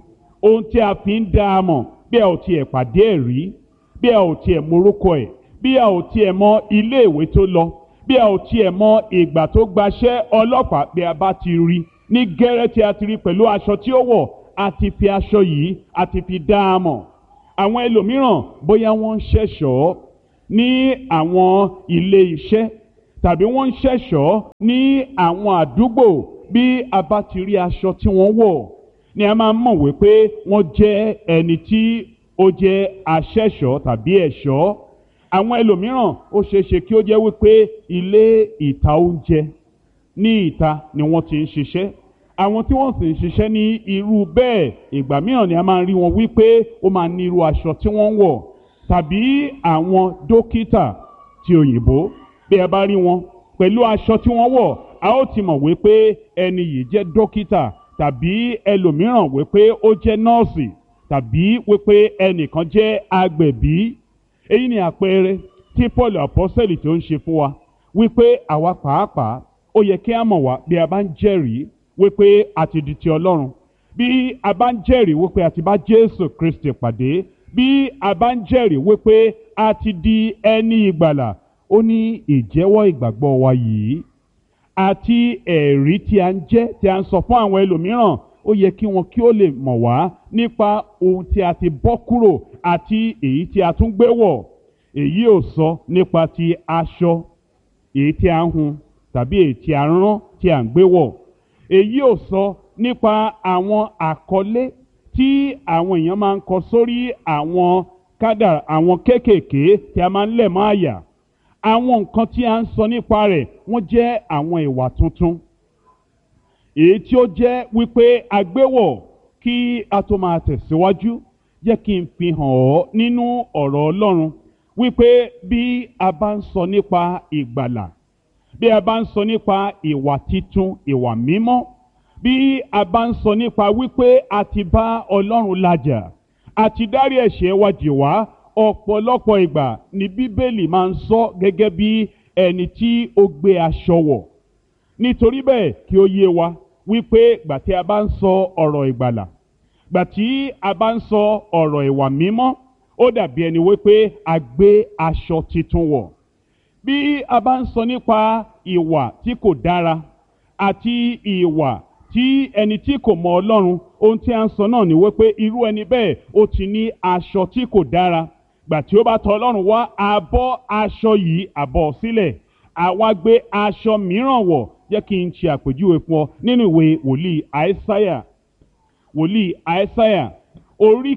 S1: ohun tí a fi ń dá a mọ̀ bí a ò tiẹ̀ pàdé ẹ̀ rí, bí a ò tiẹ̀ morúkọ ẹ̀, bí a ò tiẹ̀ mọ ilé ìwé tó lọ, bí a ò tiẹ̀ mọ ìgbà tó gbaṣẹ́ ọlọ́pàá, bí a bá ti rí ní gẹ́rẹ́ tí a ti rí pẹ̀lú aṣọ tí ó wọ̀, a ti fi aṣọ yìí a ti fi dá a mọ̀. Àwọn ẹlòmíràn bóyá wọ́n ń ṣẹ̀ṣọ́ ní àwọn ilé iṣẹ́ tàbí wọ́n ń ṣẹ̀ṣọ́ ní àwọn àdúgbò, bí a bá ti rí aṣọ tí wọ́n wọ̀ ni a máa mọ̀ wípé wọ́n jẹ́ ẹni tí ó jẹ́ aṣẹ̀ṣọ́ tàbí ẹ̀ṣọ́. Àwọn ẹlòmíràn ó ṣeéṣe kí ó jẹ́ wípé ilé ìta oúnjẹ ní ìta ni wọ́n ti ń ṣiṣẹ́. Àwọn tí wọ́n sì ń ṣiṣẹ́ ní irú bẹ́ẹ̀, ìgbà mìíràn ni a máa ń rí wọn wípé ó máa ní irú aṣọ tí wọ́n ń wọ̀. Tàbí àwọn dókítà ti òyìnbó, bí a bá rí wọn pẹ̀lú aṣọ tí wọ́n wọ̀, a ó ti mọ̀ wípé ẹni yìí jẹ́ dókítà, tàbí ẹlòmíràn wípé ó jẹ́ nọ́ọ̀sì, tàbí wípé ẹnìkan jẹ́ agbẹ̀bí. Èyí ni àpẹẹrẹ tí Paul apọ́sítélì tó ń ṣe fún wa wípé àwa pàápàá ó yẹ kí a mọ̀ wá bí a bá ń jẹ́rìí wípé a ti di ti Ọlọ́run, bí a bá ń jẹ́rìí wípé a ti bá Jésù Kristi pàdé, bí a bá ń jẹ́rìí wípé a ti di ẹni ìgbàlà. Ó ní ìjẹ́wọ́ ìgbàgbọ́ wa yìí àti ẹ̀rí tí a ń jẹ́, tí a ń sọ fún àwọn ẹlòmíràn, ó yẹ kí wọn kí ó lè mọ̀ wá nípa ohun tí a ti bọ́ kúrò àti èyí tí a tún gbé wọ̀. Èyí ò sọ nípa ti aṣọ èyí tí a ń hun tàbí èyí tí a ń rán tí a ń gbé wọ̀. Èyí ò sọ nípa àwọn àkọlé tí àwọn èèyàn máa ń kọ sórí àwọn kádàrá, àwọn kéékèèké tí a máa ń lẹ̀ mọ́ àyà. Àwọn nǹkan tí a ń sọ nípa rẹ̀ wọ́n jẹ́ àwọn ìwà tuntun, èyí tí ó jẹ́ wípé agbéwọ̀. Kí a tó máa tẹ̀síwájú, jẹ́ kí n fi hàn ọ́ nínú ọ̀rọ̀ Ọlọ́run wípé bí a bá ń sọ nípa ìgbàlà, bí a bá ń sọ nípa ìwà titun, ìwà mímọ́, bí a bá ń sọ nípa wípé a ti bá Ọlọ́run làjà, a ti dárí ẹ̀ṣẹ̀ wa jì wá, ọ̀pọ̀lọpọ̀ ìgbà ni Bíbélì máa ń sọ gẹ́gẹ́ bí ẹni tí ó gbé aṣọ wọ̀. Nítorí bẹ́ẹ̀ kí ó yé wa wípé gbà tí a bá ń sọ ọ̀rọ̀ ìgbàlà, gbà tí a bá ń sọ ọ̀rọ̀ ìwà mímọ́, ó dàbí ẹni wípé a gbé aṣọ titun wọ̀. Bí a bá ń sọ nípa ìwà tí kò dára àti ìwà tí ẹni tí kò mọ Ọlọ́run, ohun tí a ń sọ náà ni wípé irú ẹni bẹ́ẹ̀ ó ti ní aṣọ tí kò dára. Gbà tí ó bá tọ̀ Ọlọ́run wá, a bọ́ aṣọ yìí, a bọ́ sílẹ̀, àwa gbé aṣọ mìíràn wọ̀. Jẹ́ kí n ṣe àpèjúwe fún ọ nínú ìwé wòlíì Àìsáyà orí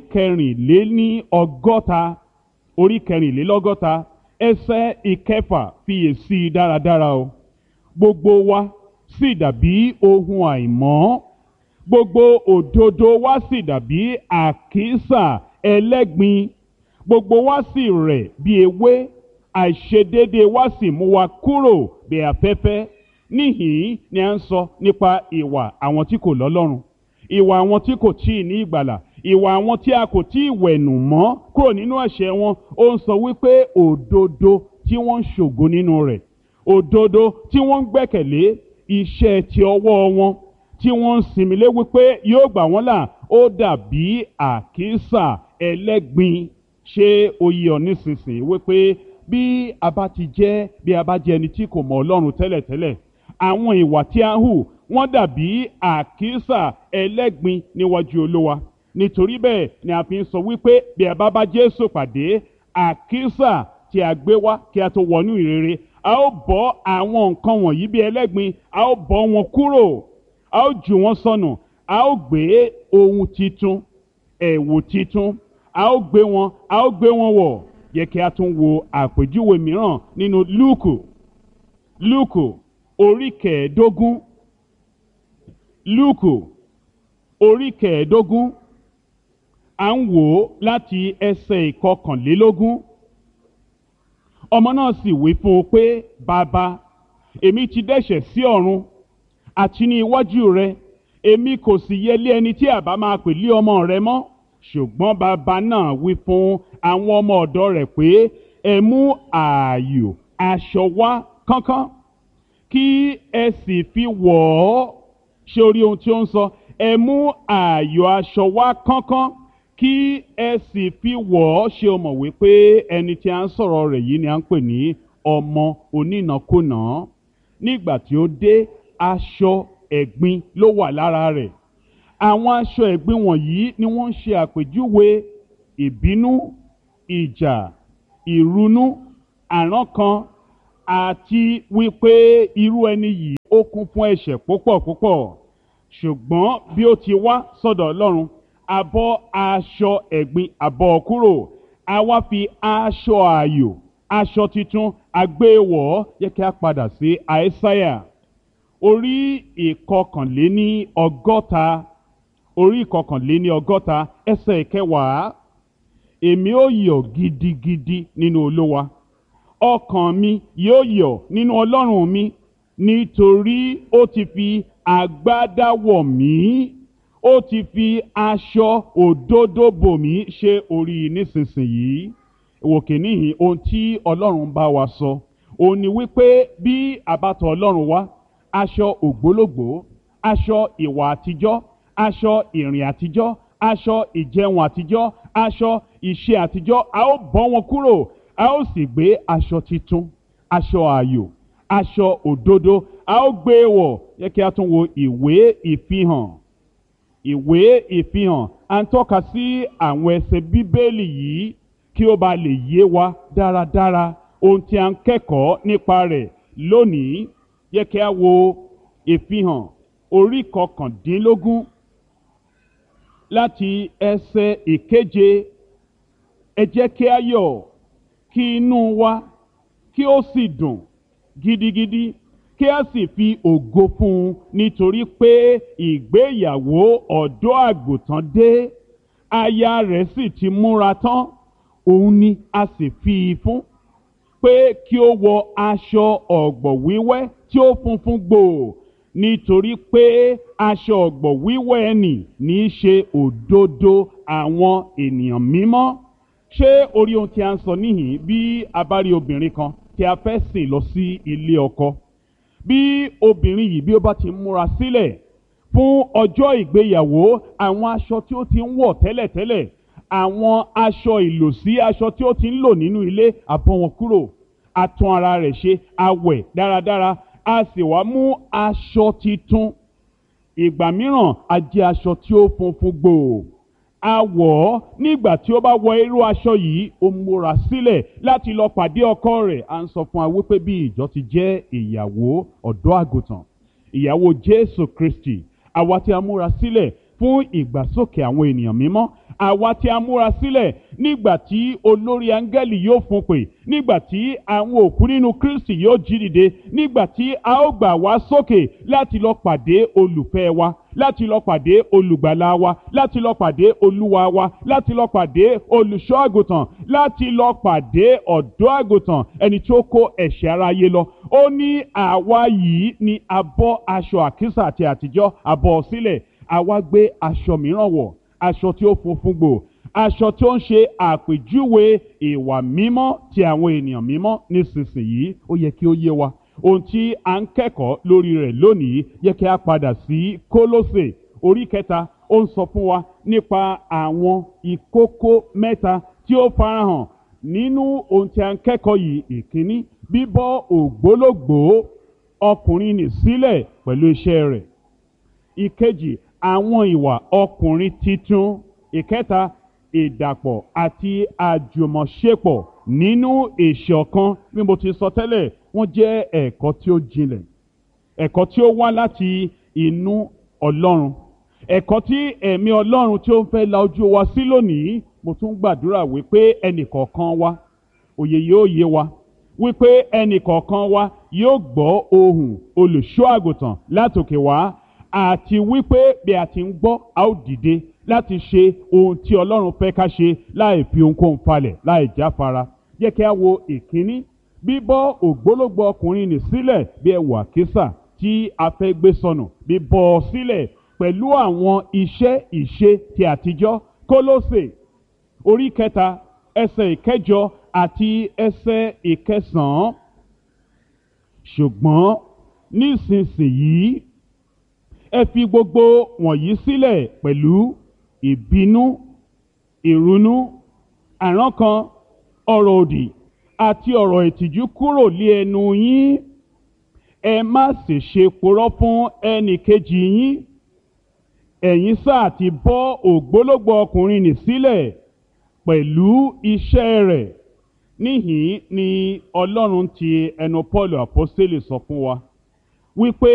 S1: kẹrìnlélọ́gọ́ta ẹsẹ̀ ìkẹfà, fiyèsí dáradára o. Gbogbo wa sì dàbí ohun àìmọ́, gbogbo òdodo wa sì dàbí àkísà ẹlẹ́gbin, gbogbo wa sì rẹ̀ bí ewé, àìṣedéédé wa sì mú wa kúrò bí afẹ́fẹ́. Níhìn ni a ń sọ nípa ìwà àwọn tí kò lọ́lọ́run, ìwà àwọn tí kò tíì ní ìgbàlà, ìwà àwọn tí a kò tíì wẹ̀nù mọ́ kúrò nínú ẹ̀ṣẹ̀ wọn. Ó ń sọ wípé òdodo tí wọ́n ń ṣògo nínú rẹ̀, òdodo tí wọ́n ń gbẹ́kẹ̀lé iṣẹ́ ti ọwọ́ wọn, tí wọ́n ń sinmi lé wípé yóò gbà wọ́n là, ó dàbí àkísà ẹlẹ́gbin. Ṣé ó yé ọ nísinsìnyí wípé bí a bá jẹ́ ẹni tí kò mọ Ọlọ́run tẹ́lẹ̀tẹ́lẹ̀, àwọn ìwà tí a ń hù wọ́n dàbí àkísà ẹlẹ́gbin níwájú Olúwa. Nítorí bẹ́ẹ̀ ni a fi ń sọ wípé bí a bá Jésù pàdé, àkísà tí a gbé wá kí a tó wọnú ìrere, a ó bọ́ àwọn nǹkan wọ̀nyí bí ẹlẹ́gbin, a ó bọ́ wọn kúrò, a ó jù wọ́n sọnù, a ó gbé ohun titun, ẹ̀wù titun, a ó gbé wọn wọ̀. Yẹ kí a tún wo àpèjúwe mìíràn nínú Lúùkù orí kẹẹ̀ẹ́dógún, à ń wò ó láti ẹsẹ̀ ìkọkànlélógún. Ọmọ náà sì wí fún un pé, bàbá, èmi ti dẹ́ṣẹ̀ sí ọ̀run àti ní iwájú rẹ, èmi kò sì yẹ lé ẹni tí àbá máa pè lé ọmọ rẹ mọ́. Ṣùgbọ́n bàbá náà wí fún àwọn ọmọ ọ̀dọ̀ rẹ̀ pé, ẹ mú ààyò aṣọ wá kánkán, kí ẹ sì fi wọ̀ ọ́. Ṣé orí ohun tí ó ń sọ? ẹ mú ààyò aṣọ wá kánkán kí ẹ sì fi wọ̀ ọ́. Ṣé o mọ̀ wípé ẹni tí a ń sọ̀rọ̀ rẹ̀ yìí ni a ń pè ní ọmọ onínàkúnà? Nígbà tí ó dé, aṣọ ẹ̀gbin ló wà lára rẹ̀. Àwọn aṣọ ẹ̀gbin wọ̀nyí ni wọ́n ń ṣe àpèjúwe ìbínú, ìjà, ìrunú, àrankàn, àti wípé irú ẹni yìí ó kún fún ẹ̀ṣẹ̀ púpọ̀ púpọ̀. Ṣùgbọ́n bí ó ti wá sọ́dọ̀ Ọlọ́run, a bọ́ aṣọ ẹ̀gbin, a bọ́ ọ kúrò. A wá fi aṣọ ààyò, aṣọ titun, a gbé e wọ̀ ọ́. Jẹ́ kí a padà sí Àìsáyà orí ìkọkànléní ọgọ́ta ẹsẹ̀ ìkẹwàá. Èmi ó yọ̀ gidigidi nínú Olúwa, ọkàn mi yóò yọ̀ nínú Ọlọ́run mi, nítorí ó ti fi agbádá wọ̀ mí, ó ti fi aṣọ òdodo bò mí. Ṣé orí nísinsìnyí? Wòkè níhìn ohun tí Ọlọ́run bá wa sọ, òun ni wípé bí a bá tọ̀ Ọlọ́run wá, aṣọ ògbólógbòó, aṣọ ìwà àtijọ́, aṣọ ìrìn àtijọ́, aṣọ ìjẹun àtijọ́, aṣọ ìṣe àtijọ́, a ó bọ́ wọn kúrò. A ó sì gbé aṣọ titun, aṣọ ààyò, aṣọ òdodo, a ó gbé e wọ̀. Yẹ kí a tún wo ìwé ìfihàn. À ń tọ́ka sí àwọn ẹsẹ̀ Bíbélì yìí kí ó ba lè yé wa dáradára ohun tí a ń kẹ́kọ̀ọ́ nípa rẹ̀ lónìí. Yẹ kí a wo ìfihàn orí 19 láti ẹsẹ̀ 7. Ẹ jẹ́ kí a yọ̀, kí inú wa kí ó sì dùn gidigidi, kí a sì fi ògo fún un, nítorí pé ìgbéyàwó ọ̀dọ́ àgùntàn dé, aya rẹ̀ sì ti múra tán. Òun ni a sì fi fún pé kí ó wọ aṣọ ọ̀gbọ̀ wíwẹ́ tí ó funfun gbòò, nítorí pé aṣọ ọ̀gbọ̀ wíwẹ́ ẹni ní í ṣe òdodo àwọn ènìyàn mímọ́. Ṣé orí ohun tí a ń sọ níhìn? Bí a bá rí obìnrin kan tí a fẹ́ sìn lọ sí ilé ọkọ, bí obìnrin yìí bí ó bá ti múra sílẹ̀ fún ọjọ́ ìgbéyàwó, àwọn aṣọ tí ó ti ń wọ̀ tẹ́lẹ̀tẹ́lẹ̀, àwọn aṣọ ìlòsí, aṣọ tí ó ti ń lò nínú ilé, a bọ́ wọn kúrò, a tún ara rẹ̀ ṣe, a wẹ̀ dáradára, a sì wá mú aṣọ titun. Ìgbà mìíràn a jẹ́ aṣọ tí ó funfun gbòò, a wọ̀ ọ́. Nígbà tí ó bá wọ irú aṣọ yìí, ó múra sílẹ̀ láti lọ pàdé ọkọ rẹ̀. À ń sọ fún wa wípé bí ìjọ ti jẹ́ ìyàwó ọ̀dọ́ àgùntàn, ìyàwó Jésù Kristi, àwa tí a múra sílẹ̀ fún ìgbàsókè àwọn ènìyàn mímọ́, àwa tí a múra sílẹ̀ nígbà tí olórí áńgẹ́lì yóò fún pè, nígbà tí àwọn òkú nínú Kristi yóò jí dìde, nígbà tí a ó gbà wá sókè láti lọ pàdé olùfẹ́ wa, láti lọ pàdé olùgbàlà wa, láti lọ pàdé olúwa wa, láti lọ pàdé olùṣọ́ àgùntàn, láti lọ pàdé ọ̀dọ́ àgùntàn, ẹni tí ó kó ẹ̀ṣẹ̀ aráyé lọ. Ó ní àwa yìí ni a bọ́ aṣọ àkísà àti àtijọ́, a bọ́ sílẹ̀, àwa gbé aṣọ mìíràn wọ̀, aṣọ tí ó funfun gbòò, aṣọ tí ó ń ṣe àpèjúwe ìwà mímọ́ ti àwọn ènìyàn mímọ́. Nísinsìnyí ó yẹ kí ó yé wa ohun tí a ń kẹ́kọ̀ọ́ lórí rẹ̀ lónìí. Yẹ kí a padà sí Kólósè orí 3. Ó ń sọ fún wa nípa àwọn ìkókó 3 tí ó farahàn nínú ohun tí a ń kẹ́kọ̀ọ́ yìí. Ìkíní, bíbọ́ ògbólógbòó ọkùnrin nì sílẹ̀ pẹ̀lú iṣẹ́ rẹ̀. Ìkejì, àwọn ìwà ọkùnrin titun. Ìkẹta, ìdàpọ̀ àti àjùmọ̀ṣepọ̀ nínú ìṣọ̀kan. Bí mo ti sọ tẹ́lẹ̀, wọ́n jẹ́ ẹ̀kọ́ tí ó jinlẹ̀, ẹ̀kọ́ tí ó wá láti inú Ọlọ́run, ẹ̀kọ́ tí ẹ̀mí Ọlọ́run tí ó ń fẹ́ la ojú wa sí lónìí. Mo tún gbàdúrà wípé ẹnìkọ̀ọ̀kan wa, òye yóò yé wa, wípé ẹnìkọ̀ọ̀kan wa yóò gbọ́ ohùn olùṣọ́ àgùntàn látòkè wá, àti wípé bí a ti ń gbọ́, a ó dìde láti ṣe ohun tí Ọlọ́run fẹ́ ká ṣe láì fi ohunkóhun falẹ̀, láì jáfara. Jẹ́ kí a wo ìkíní, bíbọ́ ògbólógbòó ọkùnrin nì sílẹ̀ bí ẹ̀wù àkísà tí a fẹ́ gbé sọnù, bíbọ́ ọ sílẹ̀ pẹ̀lú àwọn iṣẹ́ ìṣe ti àtijọ́. Kólósè orí 3 ẹsẹ̀ 8 àti ẹsẹ̀ 9. Ṣùgbọ́n nísinsìnyí ẹ fi gbogbo wọ̀nyí sílẹ̀ pẹ̀lú ìbínú, ìrunú, àrankàn, ọ̀rọ̀ òdì àti ọ̀rọ̀ ìtìjú kúrò lé ẹnu yín. Ẹ má sì ṣe purọ́ fún ẹnì kejì yín. Ẹ̀yin sáà ti bọ́ ògbólógbòó ọkùnrin nì sílẹ̀ pẹ̀lú iṣẹ́ rẹ̀. Níhìn-ín ni Ọlọ́run ti ẹnu Pọ́ọ̀lù àpọ́stélì sọ fún wa wípé